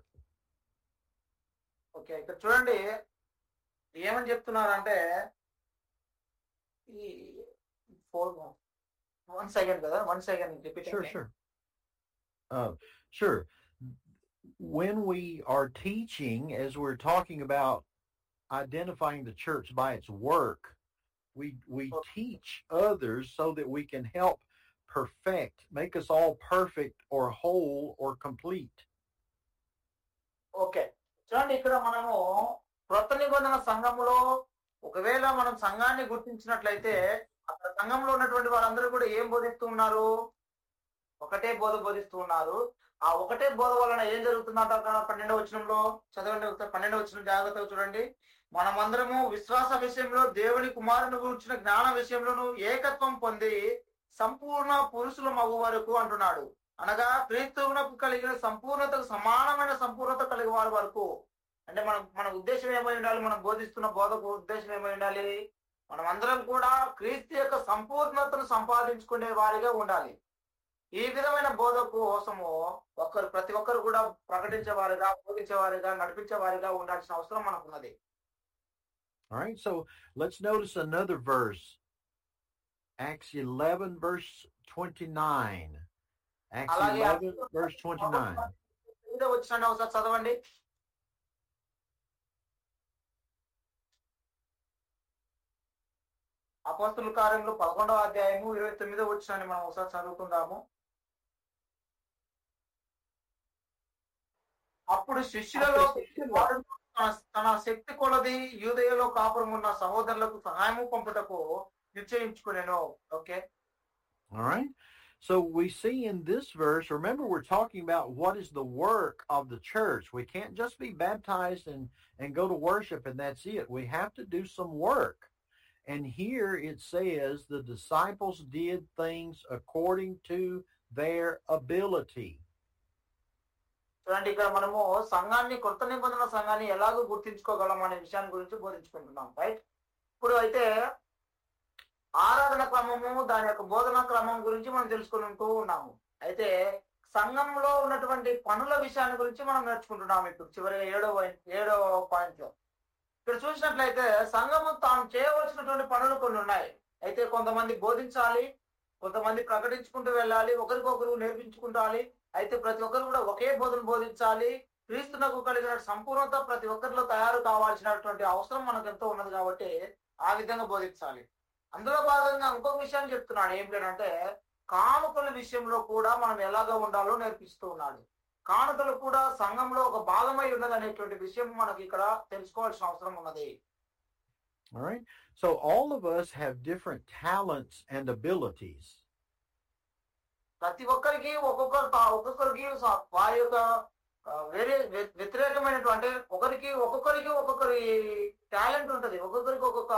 Okay, ఇక్కడ చూడండి ఏమని చెప్తున్నారంటే, ఈ four One second, brother. One second. Repeat Sure, sure. Uh, sure. When we are teaching, as we're talking about identifying the church by its work, we we okay. teach others so that we can help perfect, make us all perfect or whole or complete. Okay. చూడండి, ఇక్కడ మనము క్రొత్త నిబంధన సంఘములో ఒకవేళ మనం సంఘాన్ని గుర్తించినట్లయితే అక్కడ సంఘంలో ఉన్నటువంటి వారందరూ కూడా ఏం బోధిస్తూ ఉన్నారు? ఒకటే బోధ బోధిస్తూ ఉన్నారు. ఆ ఒకటే బోధ వలన ఏం జరుగుతుందంట అక్కడ పన్నెండవ వచనంలో చదవండి. ఒకసారి పన్నెండవ వచనం జాగ్రత్తగా చూడండి. మనమందరము విశ్వాస విషయంలో దేవుని కుమారుని గురించిన జ్ఞాన విషయంలోను ఏకత్వం పొంది సంపూర్ణ పురుషుల మగు వరకు అంటున్నాడు. అనగా క్రీస్తువునకు కలిగిన సంపూర్ణతకు సమానమైన సంపూర్ణత కలిగిన వారి వరకు. అంటే మనం మన ఉద్దేశం ఏమై ఉండాలి? మనం బోధిస్తున్న బోధకు ఉద్దేశం ఏమై ఉండాలి? మనం అందరం కూడా క్రీస్తు యొక్క సంపూర్ణతను సంపాదించుకునే వారిగా ఉండాలి. ఈ విధమైన బోధ కోసము ఒక్కరు ప్రతి ఒక్కరు కూడా ప్రకటించే వారిగా, బోధించే వారిగా, నడిపించే వారిగా ఉండాల్సిన అవసరం మనకున్నది. All right, so let's notice another verse. Acts eleven verse twenty-nine. Acts eleven verse twenty-nine. ఇదే వచ్చండి, ఒకసారి చదవండి. అపోస్తలుల కార్యములు పదకొండవ అధ్యాయము ఇరవై తొమ్మిదో వచనాన్ని మనం ఒకసారి చదువుకుందాము. అప్పుడు శిష్యులలో తన శక్తి కొలది యూదయలో కాపురం ఉన్న సహోదరులకు సహాయము పంపుటకు నిశ్చయించుకునేను. Okay. All right. So we see in this verse, remember we're talking about what is the work of the church. We can't just be baptized and, and go to worship and that's it. We have to do some work. And here it says the disciples did things according to their ability. చూడండి, ఇక్కడ మనము సంఘాన్ని, కొత్త నిబంధన సంఘాన్ని ఎలాగో గుర్తించుకోగలం అనే విషయాన్ని గురించి బోధించుకుంటున్నాం. రైట్. ఇప్పుడు అయితే ఆరాధన క్రమము, దాని యొక్క బోధనా క్రమం గురించి మనం తెలుసుకుంటూ ఉన్నాము. అయితే సంఘంలో ఉన్నటువంటి పనుల విషయాన్ని గురించి మనం నేర్చుకుంటున్నాము. ఇప్పుడు చివరిగా ఏడో ఏడో పాయింట్ లో ఇక్కడ చూసినట్లయితే సంఘము తాను చేయవలసినటువంటి పనులు కొన్ని ఉన్నాయి. అయితే కొంతమంది బోధించాలి, కొంతమంది ప్రకటించుకుంటూ వెళ్ళాలి, ఒకరికొకరు నేర్పించుకుంటాలి. అయితే ప్రతి ఒక్కరు కూడా ఒకే బోధన బోధించాలి. క్రీస్తునకు కలిగిన సంపూర్ణత ప్రతి ఒక్కరిలో తయారు కావాల్సినటువంటి అవసరం మనకు ఎంతో ఉన్నది కాబట్టి ఆ విధంగా బోధించాలి. అందులో భాగంగా ఇంకొక విషయాన్ని చెప్తున్నాడు. ఏంటంటే కానుకల విషయంలో కూడా మనం ఎలాగా ఉండాలో నేర్పిస్తూ ఉన్నాడు. కానుకలు కూడా సంఘంలో ఒక భాగమై ఉన్నది అనేటువంటి విషయం మనకి ఇక్కడ తెలుసుకోవాల్సిన అవసరం ఉన్నది. All right. So all of us have different talents and abilities. ప్రతి ఒక్కరికి ఒక్కొక్కరు ఒక్కొక్కరికి వారి యొక్క వేరే వ్యతిరేకమైనటువంటి ఒకరికి ఒక్కొక్కరికి ఒక్కొక్కరి టాలెంట్ ఉంటది. ఒక్కొక్కరికి ఒక్కొక్క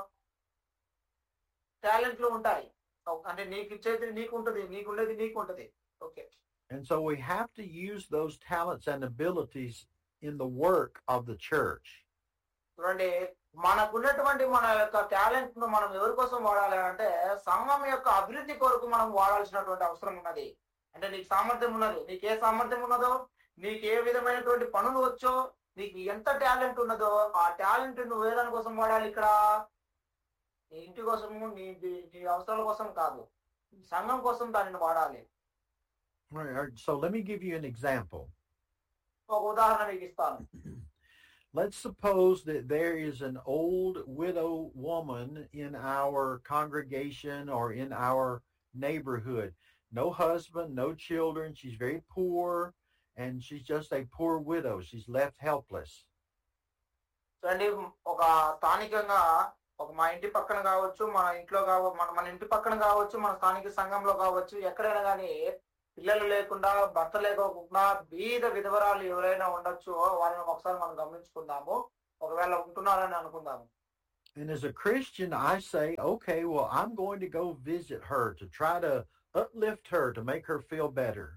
టాలెంట్లు ఉంటాయి. అంటే నీకు ఇచ్చేది నీకు ఉంటది, నీకు ఉండేది నీకు ఉంటది. Okay. And so we have to use those talents and abilities in the work of the church. చూడండి, మనకున్నటువంటి మన యొక్క టాలెంట్ ను మనం ఎవరి కోసం వాడాలి అంటే సంఘం యొక్క అభివృద్ధి కొరకు మనం వాడాల్సినటువంటి అవసరం ఉన్నది. అంటే నీకు సామర్థ్యం ఉన్నది, నీకు ఏ సామర్థ్యం ఉన్నదో, నీకు ఏ విధమైనటువంటి పనులు వచ్చో, నీకు ఎంత టాలెంట్ ఉన్నదో ఆ టాలెంట్ నువ్వు ఏదాని కోసం వాడాలి? ఇక్కడ నీ ఇంటి కోసము, నీ నీ అవసరాల కోసం కాదు, సంఘం కోసం దానిని వాడాలి. So let me give you an example. ఒక ఉదాహరణ మీకు ఇస్తాను. Let's suppose that there is an old widow woman in our congregation or in our neighborhood. No husband, no children. She's very poor, and she's just a poor widow. She's left helpless. చూడండి, ఒక స్థానికంగా ఒక మా ఇంటి పక్కన కావచ్చు, మన ఇంట్లో కావచ్చు, మన మన ఇంటి పక్కన కావచ్చు, మన స్థానిక సంఘంలో కావచ్చు, ఎక్కడైనా కానీ పిల్లలు లేకుండా, భర్త లేకోకుండా బీద విధవరాలు ఎవరైనా ఉండొచ్చు. వారిని ఒకసారి మనం గమనించుకుందాము, ఒకవేళ ఉంటున్నారని అనుకుందాము. And as a Christian, I say, okay, well, I'm going to go visit her to try to uplift her, to make her feel better.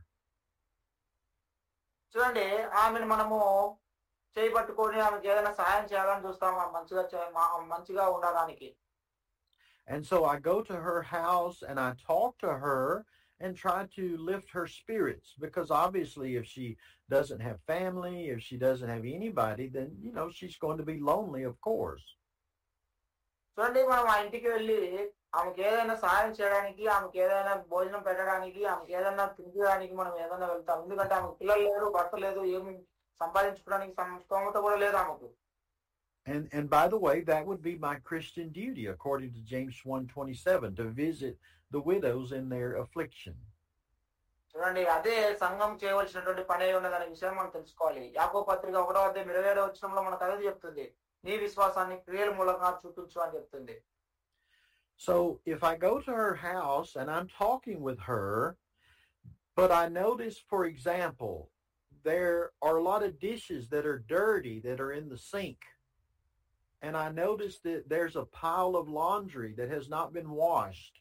చూడండి, ఆమెను మనము చేయబట్టుకొని ఆమెకి ఏదైనా సహాయం చేయాలని చూస్తాము, మంచిగా మంచిగా ఉండడానికి. And so I go to her house and I talk to her and try to lift her spirits, because obviously if she doesn't have family, if she doesn't have anybody, then, you know, she's going to be lonely, of course. చూడండి, మనం ఆ ఇంటికి వెళ్ళి ఆమెకి ఏదైనా సహాయం చేయడానికి, ఆమెకి ఏదైనా భోజనం పెట్టడానికి, ఆమెకి ఏదైనా తినడానికి మనం ఏదైనా వెళ్తాం. ఎందుకంటే ఆమెకు పిల్లలు లేరు, భర్త లేదు, ఏమి సంపాదించుకోవడానికి స్తోమత కూడా లేదు ఆమెకు. And and by the way, that would be my Christian duty, according to James one twenty-seven, to visit the widows in their affliction. చూడండి, అదే సంఘం చేయవలసినటువంటి పని ఉన్నదనే విషయం మనం తెలుసుకోవాలి. యాకోబు పత్రిక ఒకటో అధ్యాయం ఇరవై ఏడవ వచనంలో మనకు అదే చెప్తుంది, నీ విశ్వాసాన్ని క్రియల మూలంగా చూపించు అని చెప్తుంది. So if I go to her house and I'm talking with her, but I notice, for example, there are a lot of dishes that are dirty that are in the sink. And I noticed that there's a pile of laundry that has not been washed.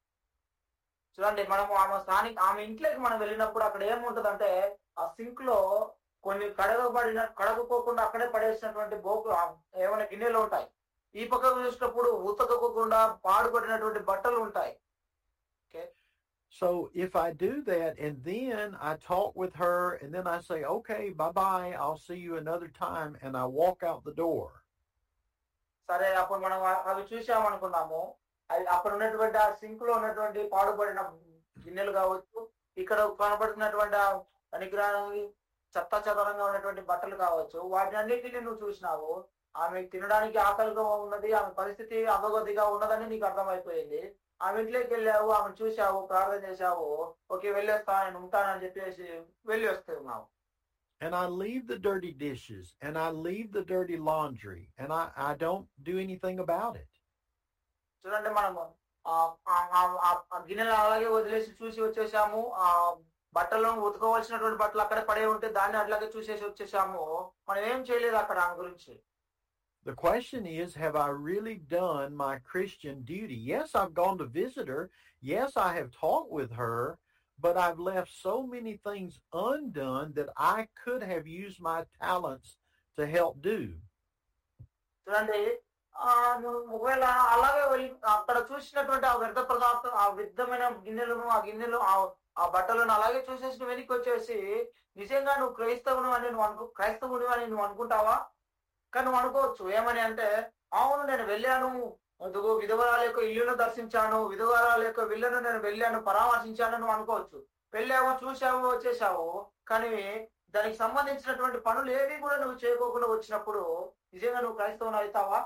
చూడండి, మనము ఆమె స్థానిక ఆమె ఇంట్లోకి మనం వెళ్ళినప్పుడు అక్కడ ఏముంటదంటే ఆ సింక్ లో కొన్ని కడగబడిన కడగకోకుండా అక్కడే పడేసినటువంటి బోకు ఏమైనా గిన్నెలు ఉంటాయి. ఈ పక్కకు చూసినప్పుడు ఉతకకుండా పాడుపడినటువంటి బట్టలు ఉంటాయి. Okay. So if I do that and then I talk with her and then I say, okay, bye-bye, I'll see you another time, and I walk out the door. సరే, అప్పుడు మనం అవి చూసామనుకున్నాము, అక్కడ ఉన్నటువంటి ఆ సింక్ లో ఉన్నటువంటి పాడుపడిన గిన్నెలు కావచ్చు, ఇక్కడ కనబడుతున్నటువంటి ఆ పనికిరాని చెత్త చెదరంగా ఉన్నటువంటి బట్టలు కావచ్చు, వాటి అన్నిటిని నువ్వు చూసినావు. ఆమె తినడానికి ఆకలిగా ఉన్నది, ఆమె పరిస్థితి అధోగతిగా ఉన్నదని నీకు అర్థమైపోయింది. ఆమె ఇంట్లోకి వెళ్ళావు, ఆమె చూసావు, ప్రార్థన చేశావు, ఓకే వెళ్ళేస్తా, నేను ఉంటానని చెప్పేసి వెళ్ళి వస్తున్నావు. And I leave the dirty dishes and I leave the dirty laundry and I, I don't do anything about it. చూడండి మనము ఆ ఆ- ఆ- ఆ- ఆ గిన్నెలు అలాగే వదిలేసి చూసి వచ్చేసాము. ఆ బట్టలను ఉతుకోవాల్సినటువంటి బట్టలు అక్కడ పడే ఉంటే దాన్ని అట్లాగే చూసేసి వచ్చేసాము. మనం ఏం చేయలేదు అక్కడ దాని గురించి. The question is, have I really done my Christian duty? Yes, I've gone to visit her. Yes, I have talked with her, but I've left so many things undone that I could have used my talents to help do. చూడండి ఆ నువ్వు ఒకవేళ అలాగే వెళ్ళి అక్కడ చూసినటువంటి ఆ వ్యర్థ పదార్థం ఆ విద్ధమైన గిన్నెలను ఆ గిన్నెలు ఆ ఆ బట్టలను అలాగే చూసేసి నువ్వు వెనక్కి వచ్చేసి నిజంగా నువ్వు క్రైస్తవుని అని నువ్వు అనుకో క్రైస్తవుని అని నువ్వు అనుకుంటావా? కానీ నువ్వు అనుకోవచ్చు ఏమని అంటే, అవును నేను వెళ్ళాను, అదుగో విధవరాల యొక్క ఇల్లును దర్శించాను, విధవరాల యొక్క విల్లును నేను వెళ్ళాను, పరామర్శించాను నువ్వు అనుకోవచ్చు. వెళ్ళావో చూసావో వచ్చేసావు, కానీ దానికి సంబంధించినటువంటి పనులు ఏవి కూడా నువ్వు చేయకోకుండా వచ్చినప్పుడు నిజంగా నువ్వు క్రైస్తవుని అవుతావా?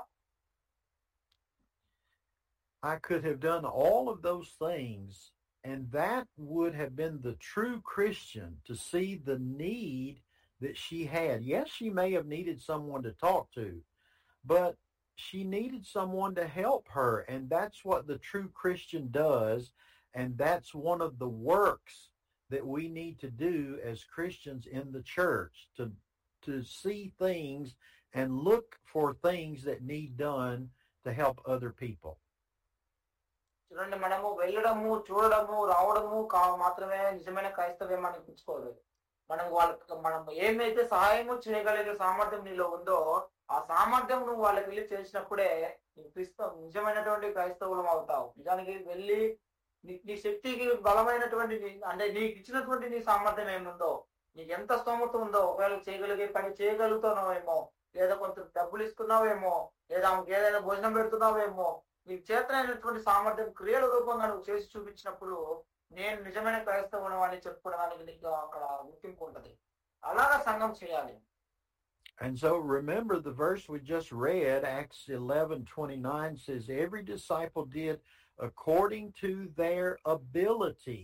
I could have done all of those things, and that would have been the true Christian to see the need that she had. Yes, she may have needed someone to talk to, but she needed someone to help her, and that's what the true Christian does, and that's one of the works that we need to do as Christians in the church, to to see things and look for things that need done to help other people. చూడండి మనము వెళ్ళడము చూడడము రావడము కా మాత్రమే నిజమైన క్రైస్తవ్యం అనిపించుకోలేదు. మనం వాళ్ళకి మనం ఏమైతే సహాయము చేయగలిగే సామర్థ్యం నీలో ఉందో ఆ సామర్థ్యం నువ్వు వాళ్ళకి వెళ్ళి చేసినప్పుడే నువ్వు క్రిస్త నిజమైనటువంటి క్రైస్తవులం అవుతావు. నిజానికి వెళ్ళి నీ నీ శక్తికి బలమైనటువంటి అంటే నీకు ఇచ్చినటువంటి నీ సామర్థ్యం ఏముందో, నీకు ఎంత స్తోమత ఉందో, ఒకవేళ చేయగలిగే పని చేయగలుగుతున్నావేమో, లేదా కొంత డబ్బులు ఇస్తున్నావేమో, లేదా ఆమెకు ఏదైనా భోజనం పెడుతున్నావేమో, నీకు చేతనైనటువంటి సామర్థ్యం క్రియల రూపంగా నువ్వు చేసి చూపించినప్పుడు నేను నిజమైన క్రైస్తవుడు అని చెప్పుకోవడానికి నీకు అక్కడ గుర్తింపు ఉంటుంది. అలాగా సంఘం చేయాలి. And so remember the verse we just read, Acts eleven twenty-nine says, every disciple did according to their ability.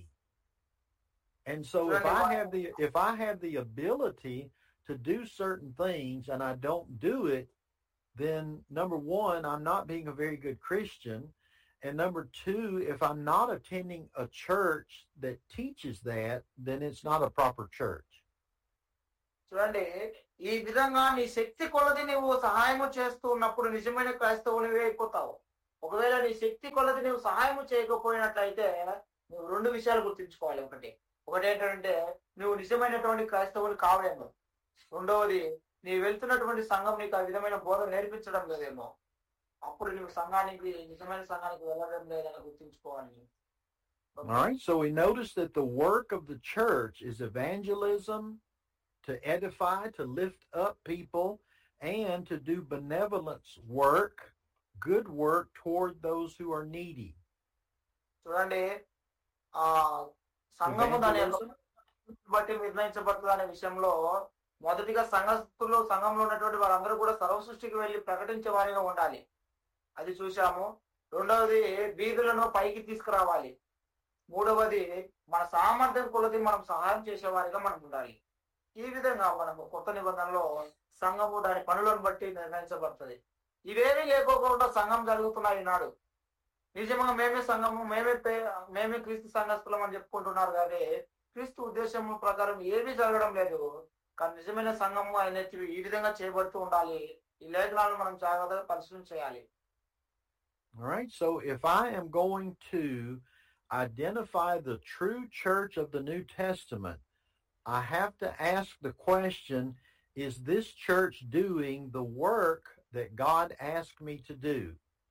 And so if I have the if I have the ability to do certain things and I don't do it, then number one, I'm not being a very good Christian. And number two, if I'm not attending a church that teaches that, then it's not a proper church. చూడండి ఈ విధంగా నీ శక్తి కొలది నువ్వు సహాయము చేస్తూ ఉన్నప్పుడు నిజమైన క్రైస్తవునివే అయిపోతావు. ఒకవేళ నీ శక్తి కొలది నువ్వు సహాయము చేయకపోయినట్లయితే నువ్వు రెండు విషయాలు గుర్తుంచుకోవాలి. ఒకటి ఒకటి ఏంటంటే నువ్వు నిజమైనటువంటి క్రైస్తవుని కావేమో. రెండవది నీ వెళ్తున్నటువంటి సంఘం నీకు ఆ విధమైన బోధ నేర్పించడం లేదేమో. అప్పుడు నువ్వు సంఘానికి నిజమైన సంఘానికి వెళ్ళడం లేదని గుర్తుంచుకోవాలి. All right, so we notice that the work of the church is evangelism, to edify, to lift up people, and to do benevolence work, good work toward those who are needy. చూడండి ఆ సంఘము దాని బట్టి నిర్ణయించబడుతుంది అనే విషయంలో మొదటిగా సంఘస్థులు సంఘంలో ఉన్నటువంటి వారందరూ కూడా సర్వసృష్టికి వెళ్ళి ప్రకటించే వారిగా ఉండాలి. అది చూసాము. రెండవది వీధులను పైకి తీసుకురావాలి. మూడవది మన సామర్థ్యం కొలది మనం సహాయం చేసేవారిగా మనం ఉండాలి. ఈ విధంగా మనము కొత్త నిబంధనలో సంఘము దాని పనులను బట్టి నిర్ణయించబడుతుంది. ఇవేమీ లేకోకుండా సంఘం జరుగుతున్నాయి ఈనాడు. నిజంగా మేమే సంఘము మేమే మేమే క్రీస్తు సంఘస్థులం అని చెప్పుకుంటున్నారు కానీ క్రీస్తు ఉద్దేశం ప్రకారం ఏమీ జరగడం లేదు. కానీ నిజమైన సంఘము ఆయన ఈ విధంగా చేయబడుతూ ఉండాలి. ఈ లేఖనాలను మనం జాగ్రత్తగా పరిశీలన చేయాలి. All right, so if I am going to identify the true church of the New Testament, I have to ask the question, is this church doing the work that God asked me to do?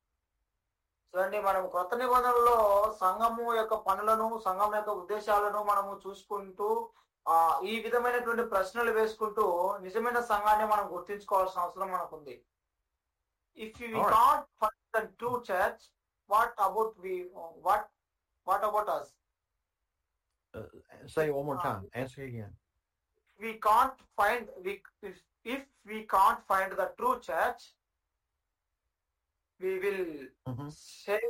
చూడండి మనం కొత్త నిబంధనలో సంఘము యొక్క పనులను సంఘం యొక్క ఉద్దేశాలను మనము చూసుకుంటూ ఆ ఈ విధమైనటువంటి ప్రశ్నలు వేసుకుంటూ నిజమైన సంఘాన్ని మనం గుర్తించుకోవాల్సిన అవసరం మనకుంది. If we All right. can't find the true church, what about we what what about us? Uh, say it one more time. Ask it again. We can't find we if, if we can't find the true church, we will Mm-hmm. say.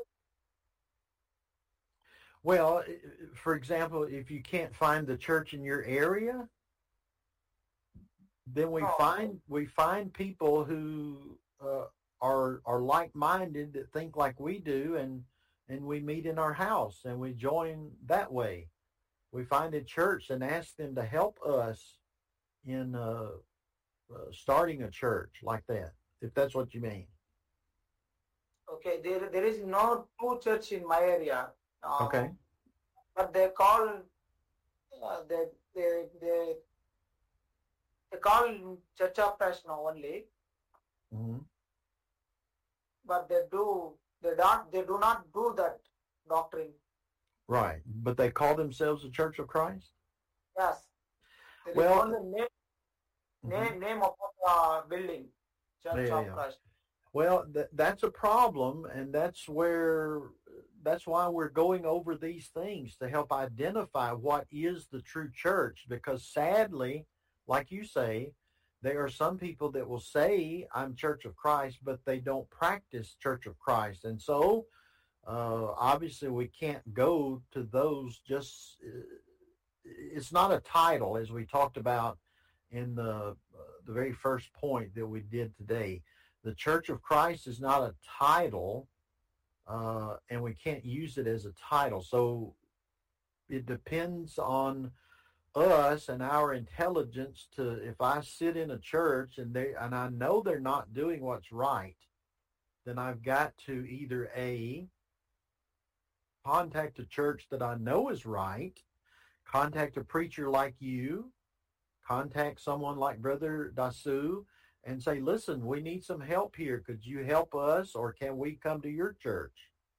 Well, for example, if you can't find the church in your area, then we Oh. find we find people who uh, are are like-minded that think like we do, and and we meet in our house and we join that way. We find a church and ask them to help us in uh, uh, starting a church like that, if that's what you mean. Okay, there there is no true church in my area. Um, Okay. But they call uh, they they they they call Church of Christ now only, Mm-hmm. but they do they don't they do not do that doctrine. Right. But they call themselves the Church of Christ? Yes. There is Well- only name Mhm. name name of the building, Church Yeah, of yeah. Christ. Well, th- that's a problem, and that's where that's why we're going over these things to help identify what is the true church, because sadly, like you say, there are some people that will say I'm Church of Christ, but they don't practice Church of Christ. And so uh, obviously we can't go to those just uh, it's not a title, as we talked about in the uh, the very first point that we did today. The Church of Christ is not a title, uh, and we can't use it as a title. So it depends on us and our intelligence to, if I sit in a church and they and I know they're not doing what's right, then I've got to either A, contact a church that I know is right, contact a preacher like you, contact someone like Brother Dasu, and say, listen, we need some help here. Could you help us, or can we come to your church?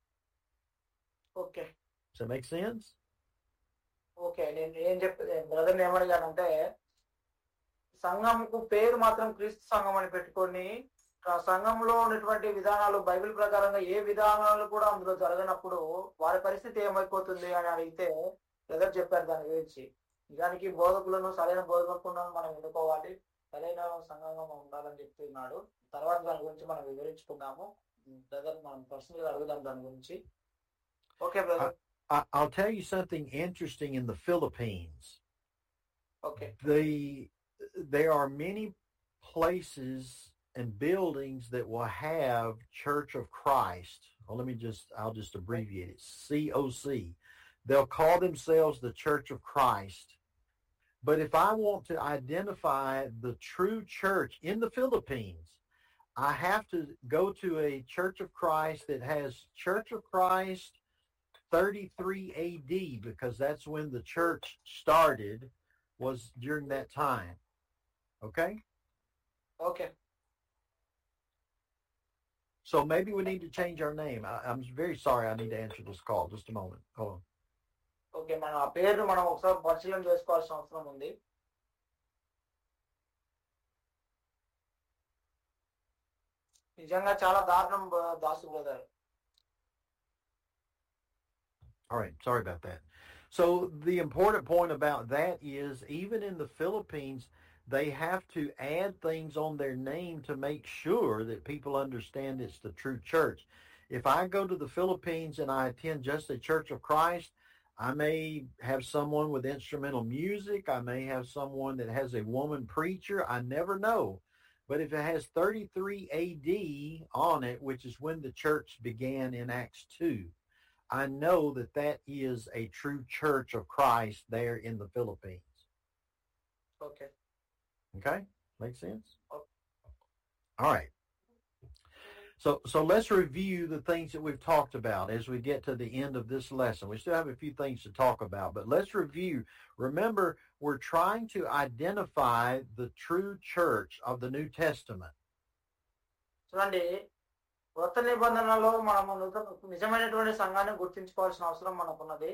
Okay. Does that make sense? Okay నేను ఏం చెప్ brother ఏమడిగానంటే సంఘంకు పేరు మాత్రం క్రీస్తు సంఘం అని పెట్టుకొని ఆ సంఘంలో ఉన్నటువంటి విధానాలు బైబిల్ ప్రకారంగా ఏ విధానాలు కూడా అందులో జరగనప్పుడు వారి పరిస్థితి ఏమైపోతుంది అని అడిగితే బ్రదర్ చెప్పారు దాని గురించి. నిజానికి బోధకులను సరైన బోధకులను మనం ఎన్నుకోవాలి, సరైన సంఘంగా మనం ఉండాలని చెప్తున్నాడు. తర్వాత దాని గురించి మనం వివరించుకున్నాము. బ్రదర్ మనం పర్సనల్ గా అడుగుదాం దాని గురించి. Okay brother. I, I'll tell you something interesting in the Philippines. Okay. They, there are many places and buildings that will have Church of Christ. Well, let me just, I'll just abbreviate it. C O C. They'll call themselves the Church of Christ. But if I want to identify the true church in the Philippines, I have to go to a Church of Christ that has Church of Christ thirty-three A D, because that's when the church started, was during that time. Okay? Okay. So maybe we need to change our name. I, I'm very sorry I need to answer this call. Just a moment. Hold on. Okay, మనం ఆ పేరును మనం ఒకసారి పరిశీలన చేసుకోవాల్సిన అవసరం ఉంది. నిజంగా చాలా దారుణం Dasu brother. All right. Sorry about that. So the important point about that is, even in the Philippines, they have to add things on their name to make sure that people understand it's the true church. If I go to the Philippines and I attend just a Church of Christ, I may have someone with instrumental music. I may have someone that has a woman preacher. I never know. But if it has thirty-three A D on it, which is when the church began in Acts two, I know that that is a true Church of Christ there in the Philippines. Okay. Okay? Make sense? Okay. All right. So so let's review the things that we've talked about as we get to the end of this lesson. We still have a few things to talk about, but let's review. Remember, we're trying to identify the true church of the New Testament. చూడండి, కొత్త నిబంధనలో మనము నిజమైనటువంటి సంఘాన్ని గుర్తించుకోవాల్సిన అవసరం మనకున్నది.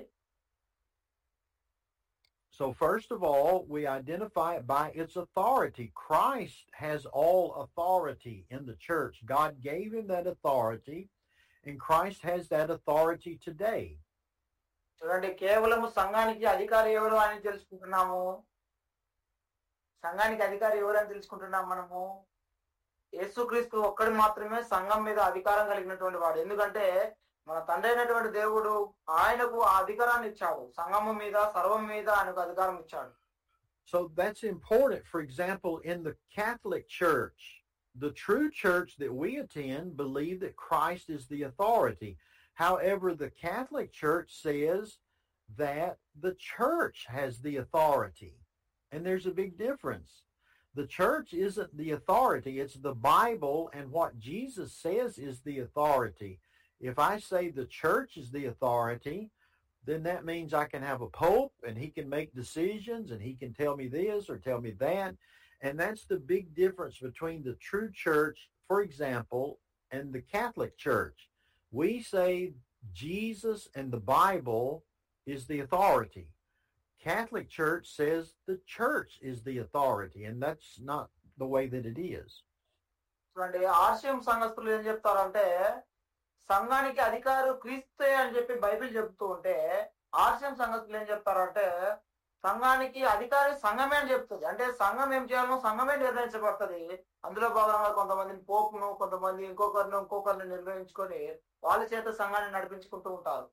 So first of all, we identify it by its authority. Christ has all authority in the church. God gave him that authority, and Christ has that authority today. చూడండి, కేవలం సంఘానికి అధికారి ఎవరు అని తెలుసుకుంటున్నాము. సంఘానికి అధికారి ఎవరు అని తెలుసుకుంటున్నాం మనము. యేసుక్రీస్తు ఒక్కడి మాత్రమే సంఘం మీద అధికారం కలిగినటువంటి వాడు. ఎందుకంటే మన తండ్రి అయినటువంటి దేవుడు ఆయనకు ఆ అధికారాన్ని ఇచ్చాడు. సంఘము మీద, సర్వం మీద ఆయనకు అధికారం ఇచ్చాడు. So that's important. For example, in the Catholic Church, the true church that we attend believe that Christ is the authority. However, the Catholic Church says that the church has the authority. And there's a big difference. The church isn't the authority. It's the Bible and what Jesus says is the authority. If I say the church is the authority, then that means I can have a pope and he can make decisions and he can tell me this or tell me that. And that's the big difference between the true church, for example, and the Catholic Church. We say Jesus and the Bible is the authority. Catholic Church says the church is the authority, and that's not the way that it is. చూడండి, ఆర్షియం సంఘస్థులు ఏం చెప్తారంటే సంఘానికి అధికారు క్రీస్తే అని చెప్పి Bible చెప్తూ ఉంటే, ఆర్షియం సంఘస్థులు ఏం చెప్తారంటే సంఘానికి అధికారి సంఘమే అని చెప్తుంది. అంటే సంఘం ఏం చేయాలో సంఘమే నిర్ణయించబడుతుంది. అందులో భాగంగా కొంతమందిని పోపును, కొంతమంది ఇంకొకరిని ఇంకొకరిని నిర్ణయించుకొని వాళ్ళ చేత సంఘాన్ని నడిపించుకుంటూ ఉంటారు.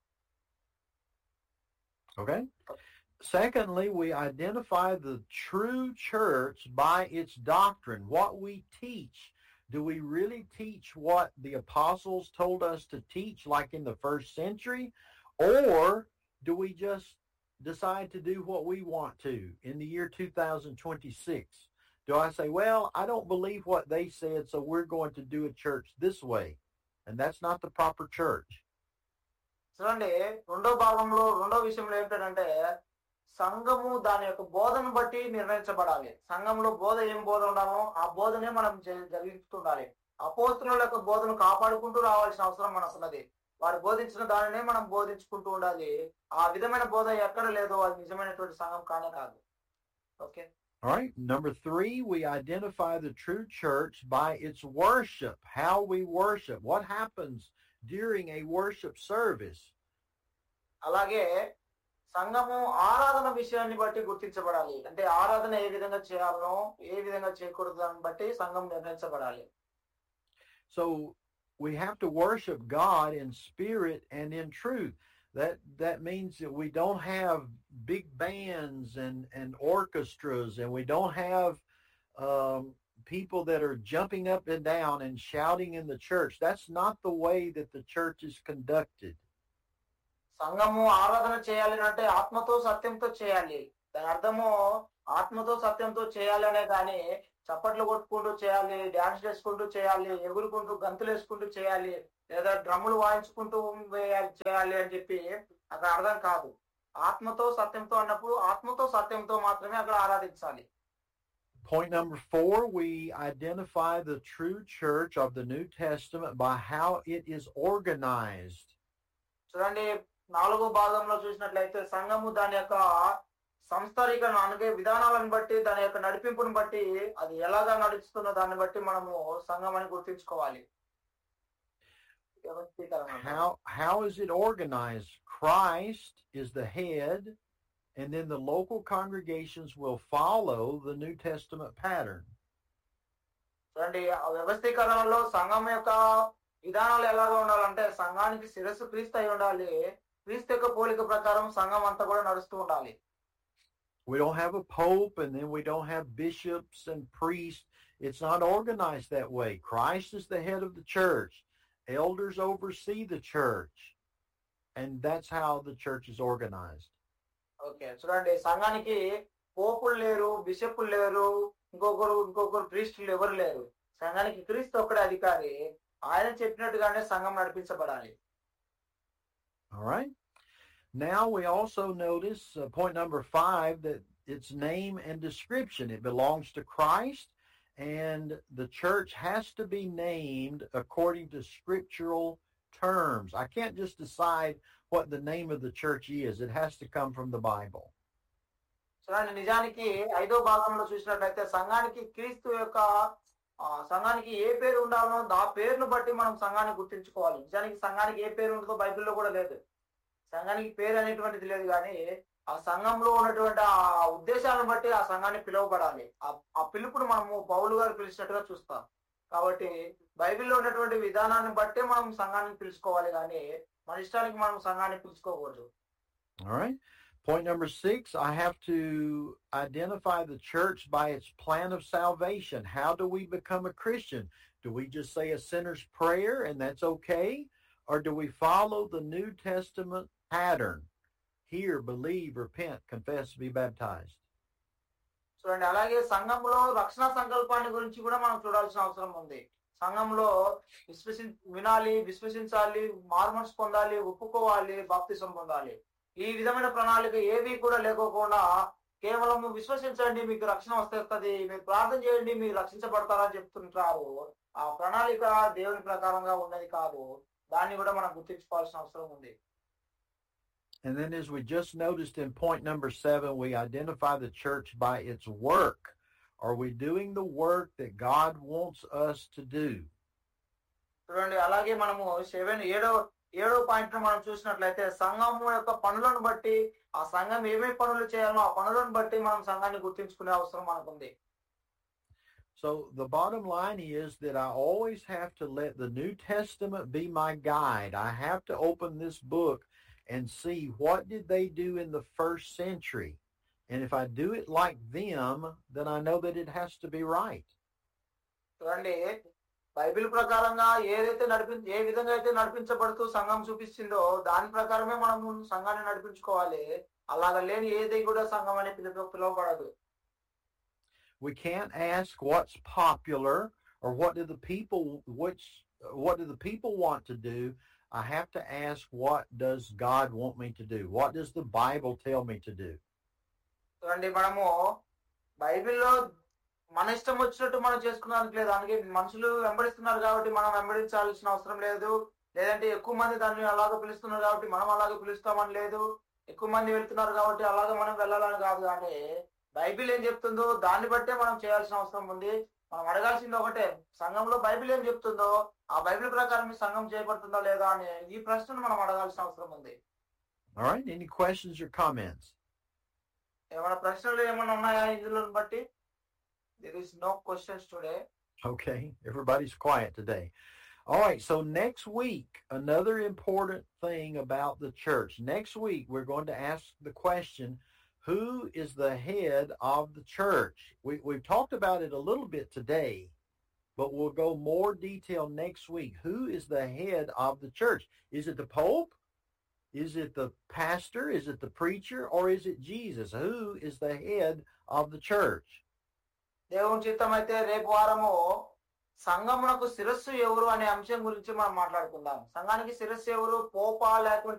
Okay. Secondly, we identify the true church by its doctrine, what we teach. Do we really teach what the apostles told us to teach like in the first century? Or do we just decide to do what we want to in the year two thousand twenty-six? Do I say, well, I don't believe what they said, so we're going to do a church this way? And that's not the proper church. చూడండి, రెండో భాగంలో రెండో విషయంలో ఏంటంటే సంఘము దాని యొక్క బోధను బట్టి నిర్ణయించబడాలి. సంఘంలో బోధ ఏం బోధ ఉండాలో ఆ బోధనే మనం జరిగిస్తుండాలి. అపోస్తుల యొక్క బోధను కాపాడుకుంటూ రావాల్సిన అవసరం మనకు ఉన్నది. వారు బోధించిన దానినే మనం బోధించుకుంటూ ఉండాలి. ఆ విధమైన బోధ ఎక్కడ లేదో అది నిజమైనటువంటి సంఘం కానే కాదు. Okay. All right. Number three, we identify the true church by its worship, how we worship, what happens during a worship service. అలాగే సంఘము ఆరాధన విషయాన్ని బట్టి గుర్తించబడాలి. అంటే ఆరాధన ఏ విధంగా చేయాలనో ఏ విధంగా చేయకూడదు దాన్ని బట్టి సంఘం నిర్ణయించబడాలి. So we have to worship God in spirit and in truth. That that means that we don't have big bands and, and orchestras, and we don't have um, people that are jumping up and down and shouting in the church. That's not the way that the church is conducted. సంఘము ఆరాధన చేయాలి అంటే ఆత్మతో సత్యంతో చేయాలి. దాని అర్థము ఆత్మతో సత్యంతో చేయాలి అనే కానీ చప్పట్లు కొట్టుకుంటూ చేయాలి, డాన్స్ చేసుకుంటూ చేయాలి, ఎగురుకుంటూ గంతులు వేసుకుంటూ చేయాలి, లేదా డ్రమ్ములు వాయించుకుంటూ చేయాలి అని చెప్పి అక్కడ అర్థం కాదు. ఆత్మతో సత్యంతో అన్నప్పుడు ఆత్మతో సత్యంతో మాత్రమే అక్కడ ఆరాధించాలి. Point number four, we identify the true church of the New Testament by how it is organized. చూడండి, నాలుగో భాగంలో చూసినట్లయితే సంఘము దాని యొక్క సంస్థారీకరణ అనగా విధానాలను బట్టి దాని యొక్క నడిపింపును బట్టి అది ఎలాగా నడుస్తున్న దాన్ని బట్టి మనము సంఘం అని గుర్తించుకోవాలి. How how is it organized? Christ is the head, and then the local congregations will follow the New Testament pattern. చూడండి, ఆ వ్యవస్థీకరణలో సంఘం యొక్క విధానాలు ఎలాగా ఉండాలంటే సంఘానికి శిరస్సు క్రీస్తు అయి ఉండాలి. క్రీస్తు యొక్క పోలిక ప్రకారం సంఘం అంతా కూడా నడుస్తూ ఉండాలి. We don't have a pope, and then we don't have bishops and priests. It's not organized that way. Christ is the head of the church. Elders oversee the church, and that's how the church is organized. Okay, చూడండి, సంఘానికి పోపులు లేరు, బిషపులు లేరు, ఇంకొకరు ఇంకొకరు ప్రీస్టులు ఎవరు లేరు. సంఘానికి క్రీస్తు ఒక్కడే అధికారి. ఆయన చెప్పినట్టుగానే సంఘం నడిపించబడాలి. All right. Now we also notice uh, point number five, that its name and description. It belongs to Christ, and the church has to be named according to scriptural terms. I can't just decide what the name of the church is. It has to come from the Bible. చూడండి, నిజానికి ఐదో భాగంలో చూసినట్లయితే సంఘానికి క్రీస్తు యొక్క సంఘానికి ఏ పేరు ఉండాలో ఆ పేరును బట్టి మనం సంఘాన్ని గుర్తించుకోవాలి. నిజానికి సంఘానికి ఏ పేరు ఉంటుందో బైబిల్లో కూడా లేదు. సంఘానికి పేరు అనేటువంటిది లేదు, కానీ ఆ సంఘంలో ఉన్నటువంటి ఆ ఉద్దేశాలను బట్టి ఆ సంఘాన్ని పిలువబడాలి. ఆ పిలుపును మనము పౌలు గారు పిలిచినట్టుగా చూస్తాం. కాబట్టి బైబిల్లో ఉన్నటువంటి విధానాన్ని బట్టే మనం సంఘాన్ని పిలుచుకోవాలి, కానీ మన ఇష్టానికి మనం సంఘాన్ని పిలుచుకోకూడదు. All right. Point number six, I have to identify the church by its plan of salvation. How do we become a Christian? Do we just say a sinner's prayer and that's okay? Or do we follow the New Testament pattern? Hear, believe, repent, confess, be baptized. చూడండి, అలాగే సంఘంలో రక్షణ సంకల్పాన్ని గురించి కూడా మనం చూడాల్సిన అవసరం ఉంది. సంఘంలో విశ్వసి వినాలి, విశ్వసించాలి, మార్మన్స్ పొందాలి, ఒప్పుకోవాలి, బాప్తిసం పొందాలి. ఈ విధమైన ప్రణాళిక ఏవి కూడా లేకోకుండా కేవలం విశ్వసించండి మీకు రక్షణ వస్తుంది, మీరు ప్రార్థన చేయండి మీరు రక్షించబడతారని చెప్తుంటారు. ఆ ప్రణాళిక దేవుని ప్రకారంగా ఉన్నది కాదు. దాన్ని కూడా మనం గుర్తించుకోవాల్సిన అవసరం ఉంది. And then as we just noticed in point number seven, we identify the church by its work. Are we doing the work that God wants us to do? చూడండి, అలాగే మనము సెవెన్ ఏడో ఏడో పాయింట్ మనం చూసినట్లయితే సంఘం యొక్క పనులను బట్టి ఆ సంఘం ఏమేమి పనులు చేయాలో ఆ పనులను బట్టి మనం సంఘాన్ని గుర్తించుకునే అవసరం మనకుంది. So the bottom line is that I always have to let the New Testament be my guide. I have to open this book and see what did they do in the first century. And if I do it like them, then I know that it has to be right. చూడండి, Bible ప్రకారంగా ఏదైతే నడిపి ఏ విధంగా అయితే నడిపించబడుతూ సంఘం చూపిస్తుందో దాని ప్రకారమే మనం సంఘాన్ని నడిపించుకోవాలి. అలాగ లేని ఏది కూడా సంఘం అనే పిలువ పిలువబడదు. We can't ask what's popular or what do the people which what do the people want to do. I have to ask, what does God want me to do? What does the Bible tell me to do? చూడండి, మనము బైబిల్లో మన ఇష్టం వచ్చినట్టు మనం చేసుకున్నానికి లేదు. అందుకే మనుషులు వెంబడిస్తున్నారు కాబట్టి మనం వెంబడించాల్సిన అవసరం లేదు. లేదంటే ఎక్కువ మంది దాన్ని అలాగే పిలుస్తున్నారు కాబట్టి మనం అలాగే పిలుస్తామని లేదు. ఎక్కువ మంది వెళ్తున్నారు కాబట్టి అలాగే మనం వెళ్ళాలని కాదు. కానీ బైబిల్ ఏం చెప్తుందో దాన్ని బట్టే మనం చేయాల్సిన అవసరం ఉంది. మనం అడగాల్సింది ఒకటే, సంఘంలో బైబిల్ ఏం చెప్తుందో ఆ బైబిల్ ప్రకారం ఈ సంఘం చేయబడుతుందా లేదా అని ఈ ప్రశ్నను మనం అడగాల్సిన అవసరం ఉంది. All right, any questions or comments? ఏమైనా ప్రశ్నలు ఏమైనా ఉన్నాయా ఇందులో బట్టి? There is no questions today. Okay, everybody's quiet today. All right, so next week, another important thing about the church. Next week, we're going to ask the question, who is the head of the church? We, we've talked about it a little bit today, but we'll go more detail next week. Who is the head of the church? Is it the Pope? Is it the pastor? Is it the preacher? Or is it Jesus? Who is the head of the church? దేవుని చిత్తం అయితే రేపు వారము సంఘమునకు శిరస్సు ఎవరు అనే అంశం గురించి మనం మాట్లాడుకుందాం. సంఘానికి శిరస్సు ఎవరు, పోపా లేకుంటే